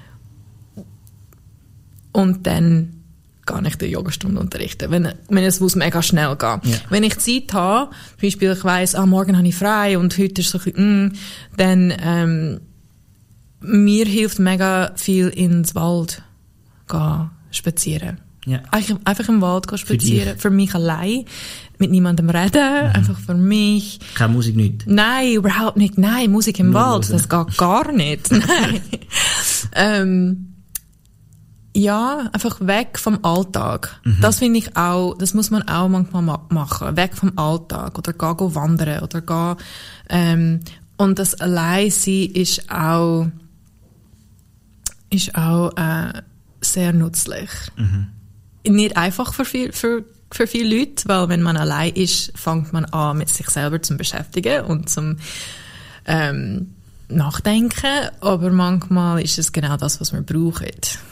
[SPEAKER 1] Und dann gehe ich die Yogastunde unterrichten, wenn, wenn es muss mega schnell gehen.
[SPEAKER 2] Ja.
[SPEAKER 1] Wenn ich Zeit habe, zum Beispiel ich weiss, ah, morgen habe ich frei und heute ist so ein bisschen, mm, dann ähm, mir hilft mega viel ins Wald gehen spazieren.
[SPEAKER 2] Ja.
[SPEAKER 1] Einfach, einfach im Wald gehen spazieren, für, für mich allein, mit niemandem reden, mhm. einfach für mich.
[SPEAKER 2] Keine Musik, nicht?
[SPEAKER 1] Nein, überhaupt nicht. Nein, Musik im
[SPEAKER 2] Nur
[SPEAKER 1] Wald,
[SPEAKER 2] hören.
[SPEAKER 1] das geht gar nicht. Nein. ähm, ja, einfach weg vom Alltag. Mhm. Das finde ich auch, das muss man auch manchmal ma- machen. Weg vom Alltag. Oder gehen, gehen wandern. Oder gehen, ähm, und das Alleinsein ist auch, ist auch, äh, sehr nützlich.
[SPEAKER 2] Mhm.
[SPEAKER 1] Nicht einfach für viel, für, für viele Leute, weil wenn man allein ist, fängt man an, mit sich selber zu beschäftigen und zum, ähm, nachdenken. Aber manchmal ist es genau das, was wir brauchen.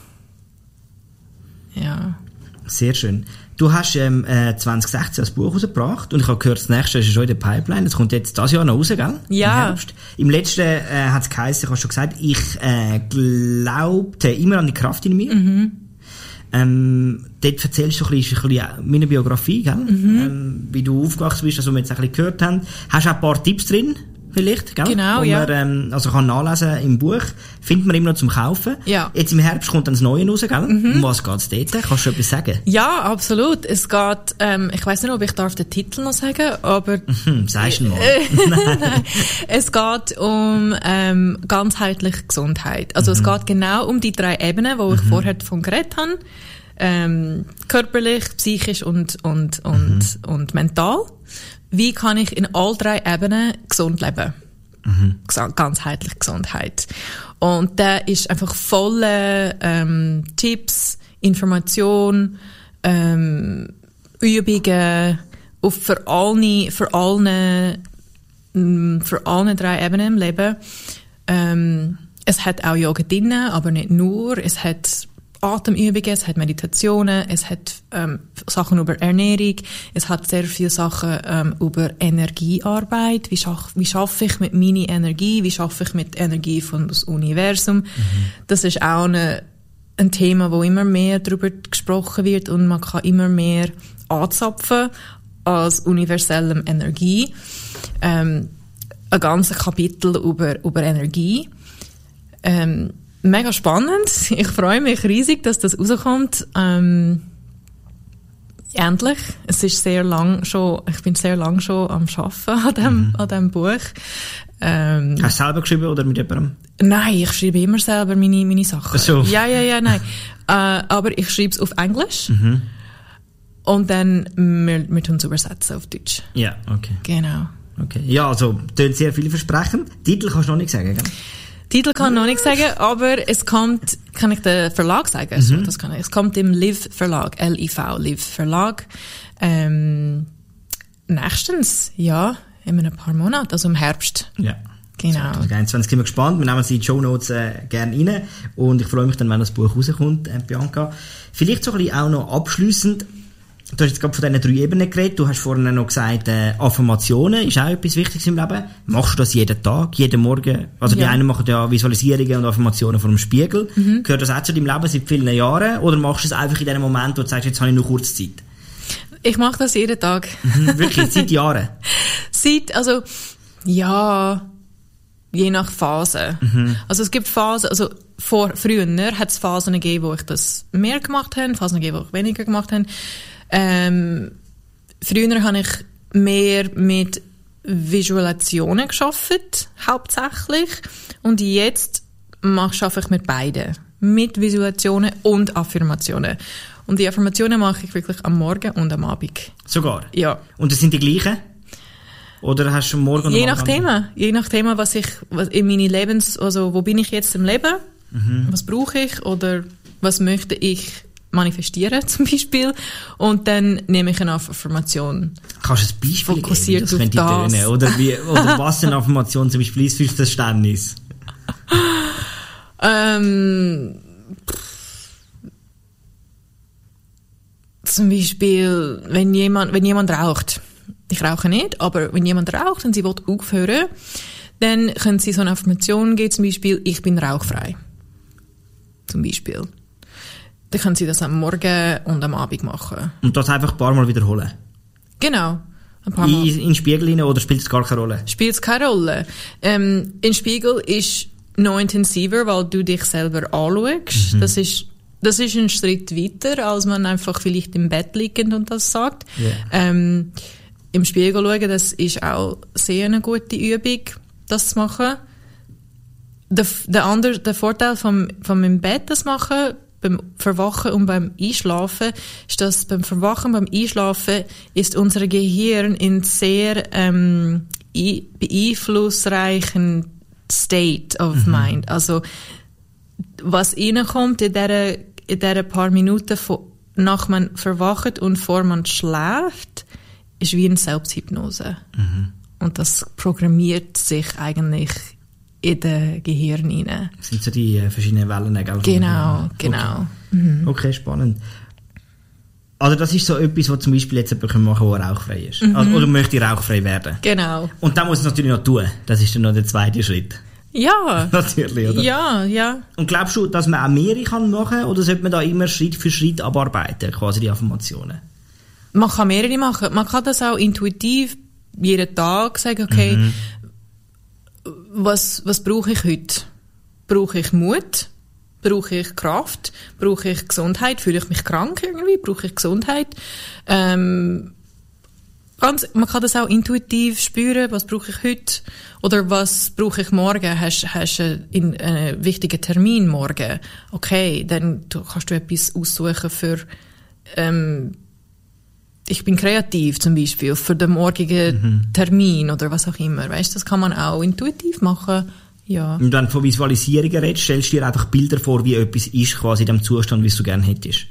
[SPEAKER 1] Ja.
[SPEAKER 2] Sehr schön. Du hast ähm, äh, zwanzig sechzehn das Buch rausgebracht und ich habe gehört, das nächste ist schon in der Pipeline. Das kommt jetzt dieses Jahr noch raus, gell?
[SPEAKER 1] Ja.
[SPEAKER 2] Im Herbst. Im letzten äh, hat es geheißen, ich habe schon gesagt, ich äh, glaubte immer an die Kraft in mir.
[SPEAKER 1] Mhm.
[SPEAKER 2] Ähm, dort erzählst du ein bisschen, ein bisschen meine Biografie, gell? Mhm. Ähm, wie du aufgewachsen bist, also wir jetzt ein bisschen gehört haben. Hast du auch ein paar Tipps drin? Vielleicht, gell?
[SPEAKER 1] Genau,
[SPEAKER 2] Wo
[SPEAKER 1] ja.
[SPEAKER 2] man, ähm, also kann nachlesen im Buch. Findet man immer noch zum Kaufen.
[SPEAKER 1] Ja.
[SPEAKER 2] Jetzt im Herbst kommt dann das Neue raus, gell?
[SPEAKER 1] Mhm.
[SPEAKER 2] Um was geht's dort? Kannst du etwas sagen?
[SPEAKER 1] Ja, absolut. Es geht, ähm, ich weiss nicht, ob ich darf den Titel noch sagen, aber...
[SPEAKER 2] Hm, sagst du mal.
[SPEAKER 1] Nein. Es geht um ähm, ganzheitliche Gesundheit. Also mhm. es geht genau um die drei Ebenen, wo ich mhm. vorher davon geredet habe. Ähm, körperlich, psychisch und, und, und, mhm. und mental. Wie kann ich in all drei Ebenen gesund leben? Mhm. Ganzheitliche Gesundheit. Und der ist einfach voller ähm, Tipps, Information, ähm, Übungen auf für alle, für alle, für alle drei Ebenen im Leben. Ähm, es hat auch Yoga drin, aber nicht nur. Es hat Atemübungen, es hat Meditationen, es hat ähm, Sachen über Ernährung, es hat sehr viele Sachen ähm, über Energiearbeit. Wie, schaff, wie schaffe ich mit meiner Energie? Wie schaffe ich mit Energie von das Universum? Mhm. Das ist auch eine, ein Thema, wo immer mehr darüber gesprochen wird und man kann immer mehr anzapfen als universellem Energie. Ähm, ein ganzes Kapitel über, über Energie. Ähm, Mega spannend. Ich freue mich riesig, dass das rauskommt. Ähm, endlich. Es ist sehr lang schon, ich bin sehr lang schon am Arbeiten an dem, mhm. an dem Buch. Ähm,
[SPEAKER 2] Hast du selber geschrieben oder mit jemandem?
[SPEAKER 1] Nein, ich schreibe immer selber meine, meine Sachen.
[SPEAKER 2] Ach so.
[SPEAKER 1] Ja, ja, ja, nein. äh, aber ich schreibe es auf Englisch.
[SPEAKER 2] Mhm.
[SPEAKER 1] Und dann, wir, wir tun es übersetzen auf Deutsch.
[SPEAKER 2] Ja, okay.
[SPEAKER 1] Genau.
[SPEAKER 2] Okay. Ja, also, tönt sehr vielversprechend. Titel kannst du noch nicht sagen, gell?
[SPEAKER 1] Titel kann ich noch nicht sagen, aber es kommt, kann ich den Verlag sagen? Also,
[SPEAKER 2] Mhm.
[SPEAKER 1] das kann ich. Es kommt im Liv Verlag, L I V, Liv Verlag. Ähm, nächstens, ja, in ein paar Monaten, also im Herbst.
[SPEAKER 2] Ja.
[SPEAKER 1] Genau.
[SPEAKER 2] zwanzig einundzwanzig sind wir gespannt. Wir nehmen sie in die Shownotes äh, gerne rein. Und ich freue mich dann, wenn das Buch rauskommt, äh, Bianca. Vielleicht so ein bisschen auch noch abschliessend. Du hast jetzt gerade von diesen drei Ebenen geredet. Du hast vorhin noch gesagt, äh, Affirmationen ist auch etwas Wichtiges im Leben. Machst du das jeden Tag, jeden Morgen? Also die
[SPEAKER 1] Ja.
[SPEAKER 2] einen machen ja Visualisierungen und Affirmationen vor dem Spiegel.
[SPEAKER 1] Mhm.
[SPEAKER 2] Gehört das auch zu deinem Leben seit vielen Jahren? Oder machst du es einfach in dem Moment, wo du sagst, jetzt habe ich nur kurz Zeit?
[SPEAKER 1] Ich mache das jeden Tag.
[SPEAKER 2] Mhm, wirklich, seit Jahren?
[SPEAKER 1] Seit, also, ja, je nach Phase.
[SPEAKER 2] Mhm.
[SPEAKER 1] Also es gibt Phasen, also vor, früher hat es Phasen gegeben, wo ich das mehr gemacht habe, Phasen gegeben, wo ich weniger gemacht habe. Ähm, früher habe ich mehr mit Visualisationen gearbeitet, hauptsächlich. Und jetzt mache ich mit beiden. Mit Visualisationen und Affirmationen. Und die Affirmationen mache ich wirklich am Morgen und am Abend.
[SPEAKER 2] Sogar?
[SPEAKER 1] Ja.
[SPEAKER 2] Und das sind die gleichen? Oder hast du morgen und
[SPEAKER 1] Je
[SPEAKER 2] am
[SPEAKER 1] nach
[SPEAKER 2] Abend-
[SPEAKER 1] Thema. Je nach Thema, was ich, was in meine Lebens, also, wo bin ich jetzt im Leben?
[SPEAKER 2] Mhm.
[SPEAKER 1] Was brauche ich? Oder was möchte ich manifestieren, zum Beispiel? Und dann nehme ich eine Affirmation.
[SPEAKER 2] Kannst du ein Beispiel
[SPEAKER 1] Fokussiert
[SPEAKER 2] geben,
[SPEAKER 1] auf
[SPEAKER 2] könnte
[SPEAKER 1] das.
[SPEAKER 2] tönen? Oder, wie, oder was eine Affirmation zum Beispiel ist fürs Verständnis?
[SPEAKER 1] Ähm, zum Beispiel, wenn jemand, wenn jemand raucht. Ich rauche nicht, aber wenn jemand raucht und sie will aufhören, dann können sie so eine Affirmation geben, zum Beispiel, ich bin rauchfrei. Zum Beispiel. Dann können sie das am Morgen und am Abend machen.
[SPEAKER 2] Und das einfach ein paar Mal wiederholen?
[SPEAKER 1] Genau. Ein paar Mal.
[SPEAKER 2] In, in den Spiegel rein, oder spielt es gar keine Rolle?
[SPEAKER 1] Spielt es keine Rolle. Ähm, in Spiegel ist noch intensiver, weil du dich selber anschaust. Mhm. Das ist, das ist ein Schritt weiter, als man einfach vielleicht im Bett liegend und das sagt.
[SPEAKER 2] Yeah.
[SPEAKER 1] Ähm, im Spiegel schauen, das ist auch sehr eine gute Übung, das zu machen. Der, der, andere, der Vorteil vom, vom im Bett das machen, beim Verwachen und beim Einschlafen, ist, dass beim Verwachen und beim Einschlafen ist unser Gehirn in sehr ähm, beeinflussreichen State of mhm. Mind. Also was reinkommt in dieser, in dieser paar Minuten von, nach man verwacht und vor man schläft, ist wie eine Selbsthypnose. Mhm. Und das programmiert sich eigentlich in den Gehirn rein.
[SPEAKER 2] Das sind so die äh, verschiedenen Wellen. Gell?
[SPEAKER 1] Genau, genau.
[SPEAKER 2] Okay.
[SPEAKER 1] Mhm.
[SPEAKER 2] Okay, spannend. Also das ist so etwas, was zum Beispiel jetzt jemand machen kann, der rauchfrei ist.
[SPEAKER 1] Mhm.
[SPEAKER 2] Also, oder möchte rauchfrei werden.
[SPEAKER 1] Genau.
[SPEAKER 2] Und dann muss es natürlich noch tun. Das ist dann noch der zweite Schritt.
[SPEAKER 1] Ja.
[SPEAKER 2] Natürlich, oder?
[SPEAKER 1] Ja, ja.
[SPEAKER 2] Und glaubst du, dass man auch mehrere kann machen, oder sollte man da immer Schritt für Schritt abarbeiten, quasi die Affirmationen?
[SPEAKER 1] Man kann mehrere machen. Man kann das auch intuitiv jeden Tag sagen, okay, mhm. was, was brauche ich heute? Brauche ich Mut? Brauche ich Kraft? Brauche ich Gesundheit? Fühle ich mich krank irgendwie? Brauche ich Gesundheit? Ähm, ganz, man kann das auch intuitiv spüren, was brauche ich heute? Oder was brauche ich morgen? Hast, hast du einen, einen wichtigen Termin morgen? Okay, dann du, kannst du etwas aussuchen für, ähm, ich bin kreativ zum Beispiel, für den morgigen mhm. Termin oder was auch immer. Weißt, das kann man auch intuitiv machen. Ja.
[SPEAKER 2] Und wenn du von Visualisierungen redest, stellst du dir einfach Bilder vor, wie etwas ist, quasi in dem Zustand, wie es du gerne hättest.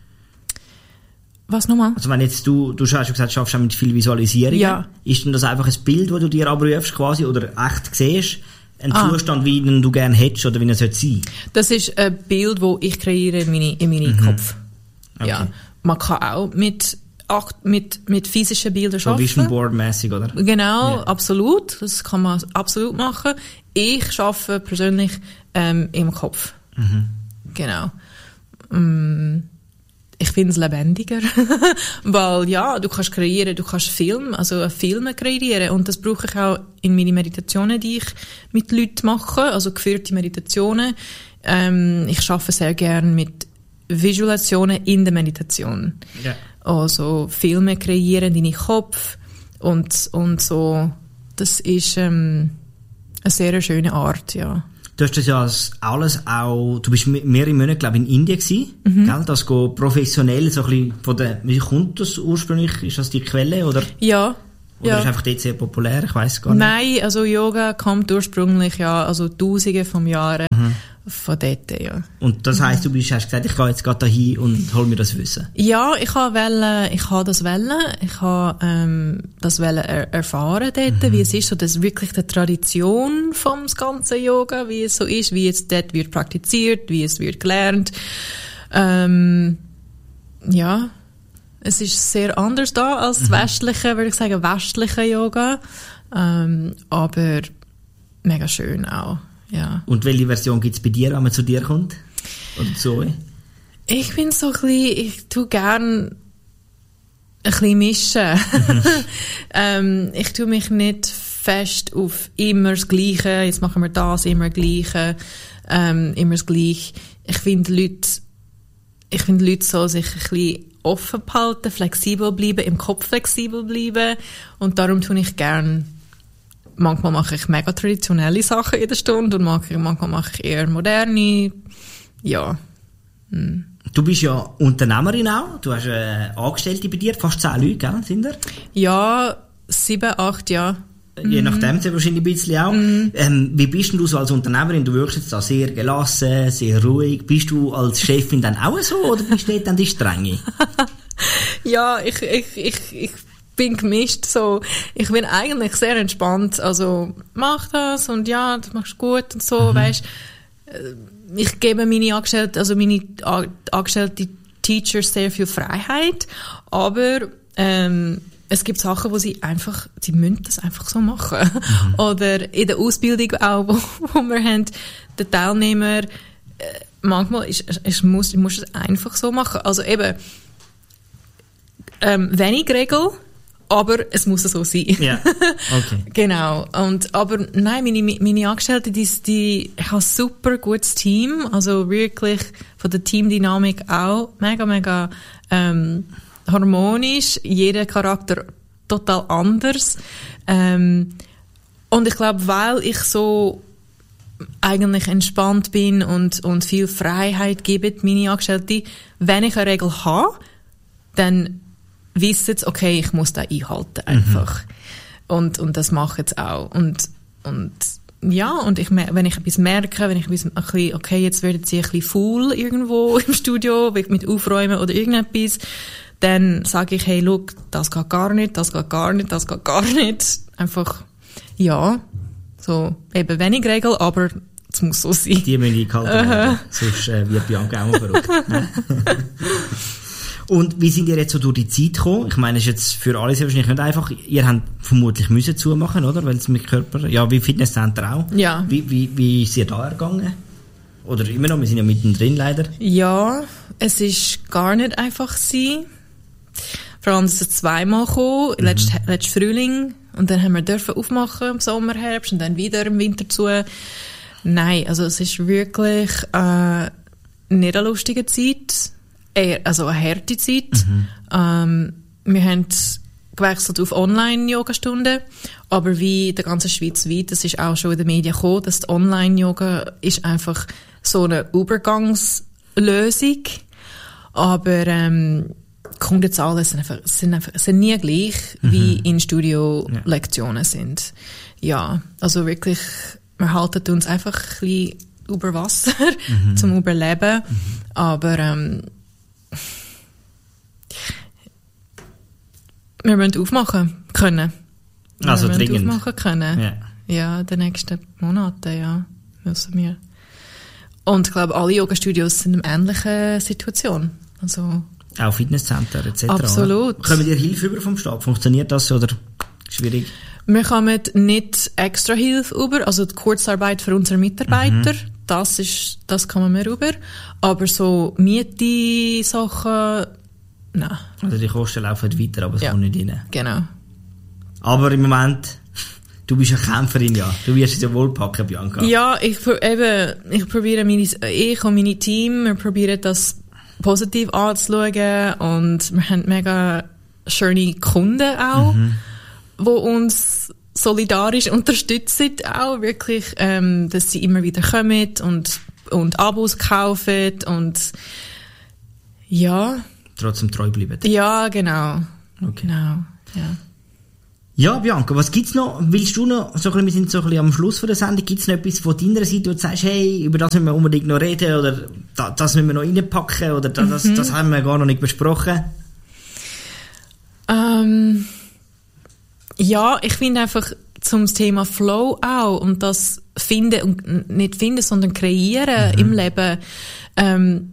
[SPEAKER 1] Was nochmal?
[SPEAKER 2] Also wenn jetzt du, du hast schon gesagt, du schaffst auch mit viel Visualisierungen.
[SPEAKER 1] Ja.
[SPEAKER 2] Ist denn das einfach ein Bild, das du dir abrufst quasi, oder echt siehst, ein
[SPEAKER 1] ah.
[SPEAKER 2] Zustand, wie den du gerne hättest, oder wie er sollte sein?
[SPEAKER 1] Das ist ein Bild, das ich kreiere in meinem in meine mhm. Kopf. Okay. Ja. Man kann auch mit mit, mit physischen Bildern
[SPEAKER 2] so
[SPEAKER 1] arbeiten.
[SPEAKER 2] Vision Board-mässig, oder?
[SPEAKER 1] Genau,
[SPEAKER 2] yeah.
[SPEAKER 1] absolut. Das kann man absolut machen. Ich arbeite persönlich ähm, im Kopf.
[SPEAKER 2] Mhm.
[SPEAKER 1] Genau. Ähm, ich finde es lebendiger. Weil, ja, du kannst kreieren, du kannst Film, also Filme kreieren. Und das brauche ich auch in meine Meditationen, die ich mit Leuten mache. Also geführte Meditationen. Ähm, ich arbeite sehr gerne mit Visualisationen in der Meditation.
[SPEAKER 2] Yeah.
[SPEAKER 1] Also Filme kreieren in deinem Kopf und, und so, das ist, ähm, eine sehr schöne Art, ja.
[SPEAKER 2] Du hast das ja alles auch, du bist mehrere Monate, glaube ich, in Indien gewesen, mhm. gell? Das geht professionell, so ein bisschen von der, wie kommt das ursprünglich? Ist das die Quelle, oder?
[SPEAKER 1] Ja.
[SPEAKER 2] Oder
[SPEAKER 1] ja.
[SPEAKER 2] ist einfach dort sehr populär? Ich weiss gar nicht.
[SPEAKER 1] Nein, also Yoga kommt ursprünglich, ja, also Tausende von Jahren mhm. von dort, ja.
[SPEAKER 2] Und das heisst, du bist, hast gesagt, ich gehe jetzt gerade da hin und hol mir das Wissen?
[SPEAKER 1] Ja, ich habe wollen, ich habe das wollen, ich habe ähm, das wollen er- erfahren dort, mhm. wie es ist, so das wirklich die Tradition vom ganzen Yoga, wie es so ist, wie es dort wird praktiziert, wie es wird gelernt. Ähm, ja, es ist sehr anders da als das mhm. westliche, würde ich sagen, westliche Yoga, ähm, aber mega schön auch, ja.
[SPEAKER 2] Und welche Version gibt's bei dir, wenn man zu dir kommt? Oder zu euch?
[SPEAKER 1] Ich bin so ein bisschen, ich tu gern ein bisschen mischen. Mhm. ähm, ich tu mich nicht fest auf immer das Gleiche, jetzt machen wir das, immer das Gleiche, ähm, immer das Gleiche. Ich finde Leute, ich finde Leute so sich ein bisschen offen behalten, flexibel bleiben, im Kopf flexibel bleiben. Und darum tue ich gern, manchmal mache ich mega traditionelle Sachen in der Stunde und manchmal mache ich eher moderne, ja. Hm.
[SPEAKER 2] Du bist ja Unternehmerin auch, du hast äh, Angestellte bei dir, fast zehn Leute, gell, sind ihr?
[SPEAKER 1] Ja, sieben, acht, ja.
[SPEAKER 2] Je mhm. nachdem, wahrscheinlich ein bisschen auch. Mhm. Ähm, wie bist denn du so als Unternehmerin? Du wirkst jetzt da sehr gelassen, sehr ruhig. Bist du als Chefin dann auch so, oder bist du dann die Strenge?
[SPEAKER 1] Ja, ich, ich, ich, ich bin gemischt, so. Ich bin eigentlich sehr entspannt, also, mach das und ja, das machst du gut und so, mhm. weisst. Ich gebe meine Angestellten, also meine angestellten Teachers sehr viel Freiheit, aber, ähm, es gibt Sachen, wo sie einfach, sie müssen das einfach so machen. Mhm. Oder in der Ausbildung auch, wo, wo wir haben, der Teilnehmer, äh, manchmal ist, es muss, ich muss es einfach so machen. Also eben, ähm, wenig Regel, aber es muss so sein.
[SPEAKER 2] Ja, okay.
[SPEAKER 1] Genau. Und, aber nein, meine, meine Angestellten, die, die, ich habe ein super gutes Team, also wirklich von der Teamdynamik auch mega, mega, ähm, harmonisch, jeder Charakter total anders. Ähm, und ich glaube, weil ich so eigentlich entspannt bin und, und viel Freiheit gebe, meine Angestellten, wenn ich eine Regel habe, dann wissen sie, okay, ich muss das einhalten einfach. Mhm. Und, und das mache ich auch. Und, und ja, und ich, wenn ich etwas merke, wenn ich ein bisschen, okay, jetzt werden sie ein bisschen faul irgendwo im Studio, mit Aufräumen oder irgendetwas, dann sage ich, hey, look, das geht gar nicht, das geht gar nicht, das geht gar nicht. Einfach, ja, so, eben wenig Regel, aber es muss so sein.
[SPEAKER 2] Die müssen eingehalten werden, uh-huh. Sonst äh, wird Bianca auch verrückt. Und wie sind ihr jetzt so durch die Zeit gekommen? Ich meine, es ist jetzt für alle sehr wahrscheinlich nicht einfach. Ihr habt vermutlich müssen zumachen, oder? Weil es mit Körper, ja, wie Fitnesscenter auch.
[SPEAKER 1] Ja.
[SPEAKER 2] Wie, wie, wie ist ihr da ergangen? Oder immer noch? Wir sind ja mittendrin leider.
[SPEAKER 1] Ja, es ist gar nicht einfach gewesen. Vor allem, es ist zweimal gekommen, mhm. letztes, letztes Frühling, und dann haben wir dürfen aufmachen im Sommer, Herbst und dann wieder im Winter zu. Nein, also es ist wirklich äh, nicht eine lustige Zeit, eher, also eine harte Zeit. Mhm. Ähm, wir haben gewechselt auf Online-Yoga-Stunden, aber wie der ganze Schweiz weit, das ist auch schon in den Medien gekommen, dass die Online-Yoga ist einfach so eine Übergangslösung, aber ähm, Kundenzahlen sind einfach, sind einfach, sind nie gleich, mhm. wie in Studio-Lektionen ja. sind. Ja, also wirklich, wir halten uns einfach ein bisschen über Wasser mhm. zum Überleben, mhm. aber ähm, wir müssen aufmachen können. Wir
[SPEAKER 2] also
[SPEAKER 1] müssen
[SPEAKER 2] dringend.
[SPEAKER 1] aufmachen können.
[SPEAKER 2] Ja.
[SPEAKER 1] Ja, in den nächsten Monaten, ja, müssen wir. Und ich glaube, alle Yoga-Studios sind in einer ähnlichen Situation. Also,
[SPEAKER 2] auch Fitnesscenter et cetera.
[SPEAKER 1] Absolut.
[SPEAKER 2] Oder? Kommen ihr Hilfe über vom Staat? Funktioniert das oder schwierig?
[SPEAKER 1] Wir kommen nicht extra Hilfe über, also die Kurzarbeit für unsere Mitarbeiter, mhm. das ist, das kommen wir über. Aber so Miete-Sachen, nein.
[SPEAKER 2] Also die Kosten laufen weiter, aber es ja. kommt nicht rein.
[SPEAKER 1] Genau.
[SPEAKER 2] Aber im Moment, du bist eine Kämpferin, ja. Du wirst es ja wohl packen, Bianca.
[SPEAKER 1] Ja, ich, eben, ich probiere meine, ich und meine Team, wir probieren das positiv anzuschauen und wir haben mega schöne Kunden auch, mhm. wo uns solidarisch unterstützen auch wirklich, ähm, dass sie immer wieder kommen und, und Abos kaufen und ja.
[SPEAKER 2] Trotzdem treu bleiben.
[SPEAKER 1] Ja, genau.
[SPEAKER 2] Okay.
[SPEAKER 1] Genau, ja.
[SPEAKER 2] Ja, Bianca, was gibt's noch? Willst du noch, so ein bisschen, wir sind so ein bisschen am Schluss von der Sendung, gibt's noch etwas von deiner Seite, wo du sagst, hey, über das müssen wir unbedingt noch reden, oder da, das müssen wir noch reinpacken, oder da, das, mhm. das haben wir gar noch nicht besprochen?
[SPEAKER 1] Ähm, ja, ich finde einfach zum Thema Flow auch, und das finden, und nicht finden, sondern kreieren mhm. im Leben, ähm,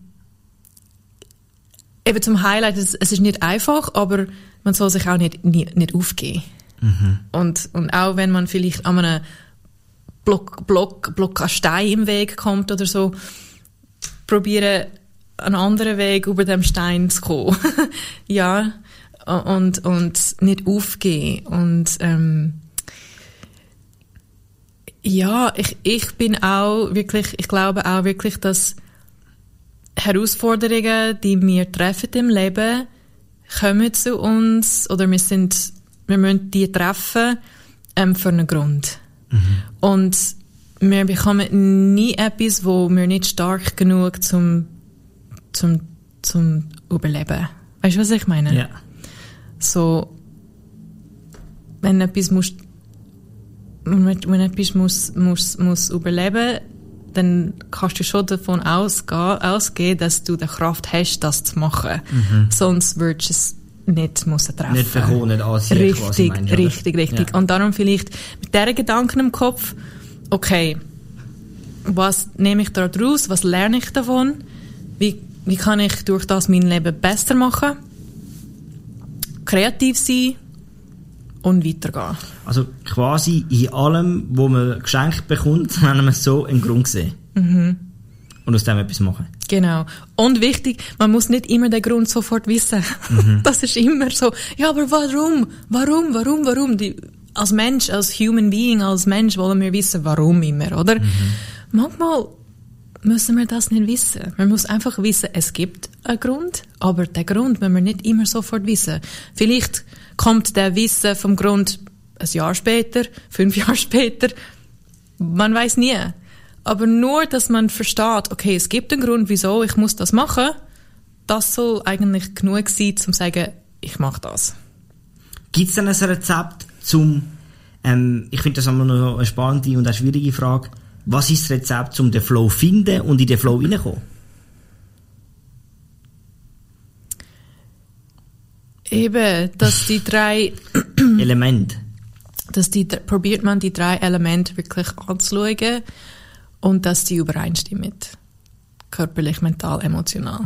[SPEAKER 1] eben zum Highlight, es, es ist nicht einfach, aber man soll sich auch nicht, nicht, nicht aufgeben. Mhm. Und, und auch wenn man vielleicht an einem Block, Block, Block an Stein im Weg kommt oder so, probieren einen anderen Weg über dem Stein zu kommen. Ja, und, und nicht aufgeben. Und, ähm, ja, ich, ich bin auch wirklich, ich glaube auch wirklich, dass Herausforderungen, die wir treffen im Leben, kommen zu uns, oder wir sind, wir müssen die treffen, ähm, für einen Grund. Mhm. Und wir bekommen nie etwas, wo wir nicht stark genug zum, zum, zum Überleben. Weißt du, was ich meine?
[SPEAKER 2] Ja.
[SPEAKER 1] So, wenn etwas muss, wenn etwas muss, muss, muss überleben, dann kannst du schon davon ausgehen, ausgehen, dass du die Kraft hast, das zu machen. Mhm. Sonst würdest du es nicht müssen treffen.
[SPEAKER 2] Nicht verkommen, nicht anziehen.
[SPEAKER 1] Richtig,
[SPEAKER 2] quasi, meine,
[SPEAKER 1] richtig, richtig. Ja. Und darum vielleicht mit diesen Gedanken im Kopf, okay, was nehme ich da draus, was lerne ich davon, wie, wie kann ich durch das mein Leben besser machen, kreativ sein und weitergehen.
[SPEAKER 2] Also quasi in allem, wo man geschenkt bekommt, wenn man es so einen Grund sehen.
[SPEAKER 1] Mhm.
[SPEAKER 2] Und aus dem etwas machen.
[SPEAKER 1] Genau. Und wichtig, man muss nicht immer den Grund sofort wissen. Mhm. Das ist immer so, ja, aber warum? Warum? Warum? Warum? Die, als Mensch, als Human Being, als Mensch wollen wir wissen, warum immer, oder? Mhm. Manchmal müssen wir das nicht wissen. Man muss einfach wissen, es gibt einen Grund, aber den Grund müssen wir nicht immer sofort wissen. Vielleicht kommt der Wissen vom Grund ein Jahr später, fünf Jahre später. Man weiß nie. Aber nur, dass man versteht, okay, es gibt einen Grund, wieso ich muss das machen, das soll eigentlich genug sein, um zu sagen, ich mache das.
[SPEAKER 2] Gibt es denn ein Rezept zum, ähm, ich finde das immer noch eine spannende und eine schwierige Frage, was ist das Rezept, um den Flow zu finden und in den Flow reinzukommen?
[SPEAKER 1] Eben, dass die drei
[SPEAKER 2] Elemente.
[SPEAKER 1] Dass die, probiert man die drei Elemente wirklich anzuschauen und dass die übereinstimmen. Körperlich, mental, emotional.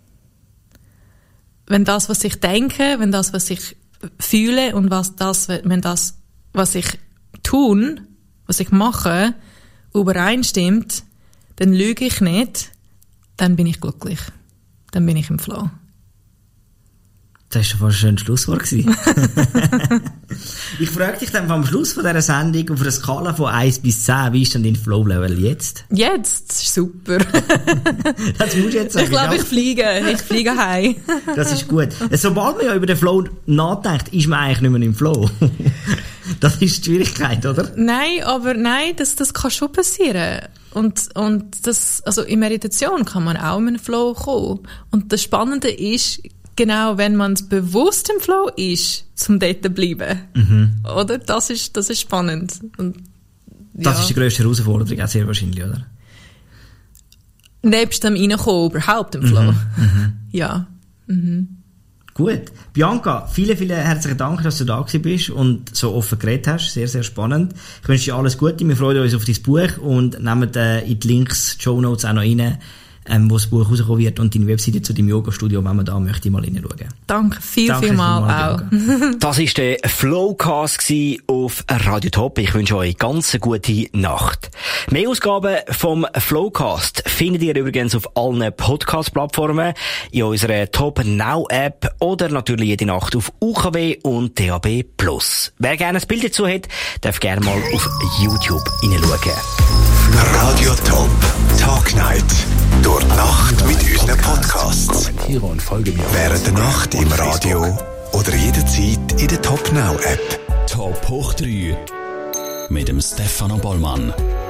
[SPEAKER 1] Wenn das, was ich denke, wenn das, was ich fühle und was das, wenn das, was ich tun, was ich mache, übereinstimmt, dann lüge ich nicht, dann bin ich glücklich. Dann bin ich im Flow.
[SPEAKER 2] Das war schon fast ein schönes Schlusswort gewesen. Ich frage dich dann am Schluss von dieser Sendung auf einer Skala von eins bis zehn, wie ist denn dein Flow-Level jetzt?
[SPEAKER 1] Jetzt? Super.
[SPEAKER 2] Das musst du jetzt sagen.
[SPEAKER 1] Ich glaube, ich fliege. Ich fliege heim.
[SPEAKER 2] Das ist gut. Sobald man ja über den Flow nachdenkt, ist man eigentlich nicht mehr im Flow. Das ist die Schwierigkeit, oder?
[SPEAKER 1] Nein, aber nein, das, das kann schon passieren. Und, und das, also in Meditation kann man auch in den Flow kommen. Und das Spannende ist, genau, wenn man bewusst im Flow ist, zum dort bleiben. Mhm. Oder? Das ist, das ist spannend. Und, ja.
[SPEAKER 2] Das ist die grösste Herausforderung, auch sehr wahrscheinlich, oder?
[SPEAKER 1] Nebst dem Reinkommen überhaupt im Flow.
[SPEAKER 2] Mhm. Mhm.
[SPEAKER 1] Ja. Mhm.
[SPEAKER 2] Gut. Bianca, vielen, vielen herzlichen Dank, dass du da gewesen bist und so offen geredet hast. Sehr, sehr spannend. Ich wünsche dir alles Gute. Wir freuen uns auf dein Buch und nehmen äh, in die Links, die Shownotes auch noch rein, ähm, wo das Buch rauskommen wird, und deine Webseite zu deinem Yoga-Studio, wenn man da möchte, mal reinschauen.
[SPEAKER 1] Danke, viel, Danke viel mal auch.
[SPEAKER 3] Das war der Flowcast auf Radio Top. Ich wünsche euch ganz eine gute Nacht. Mehr Ausgaben vom Flowcast findet ihr übrigens auf allen Podcast-Plattformen, in unserer Top Now App oder natürlich jede Nacht auf U K W und D A B Plus. Wer gerne ein Bild dazu hat, darf gerne mal auf YouTube hineinschauen.
[SPEAKER 4] Radio Top Talk Night. Durch die Nacht mit unseren Podcasts.
[SPEAKER 5] Kommentiere und folge mir.
[SPEAKER 4] Während der Nacht im Radio oder jederzeit in der Top Now App.
[SPEAKER 5] Top hoch drei mit dem Stefano Bollmann.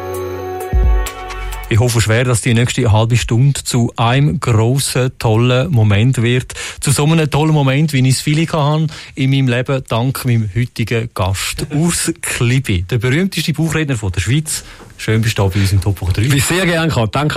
[SPEAKER 6] Ich hoffe schwer, dass die nächste halbe Stunde zu einem grossen, tollen Moment wird. Zu so einem tollen Moment, wie ich es viele hatte in meinem Leben, dank meinem heutigen Gast, Urs Klibi, der berühmteste Buchredner von der Schweiz. Schön bist du da bei uns im Top drei.
[SPEAKER 7] Ich bin sehr gerne gekommen. Danke.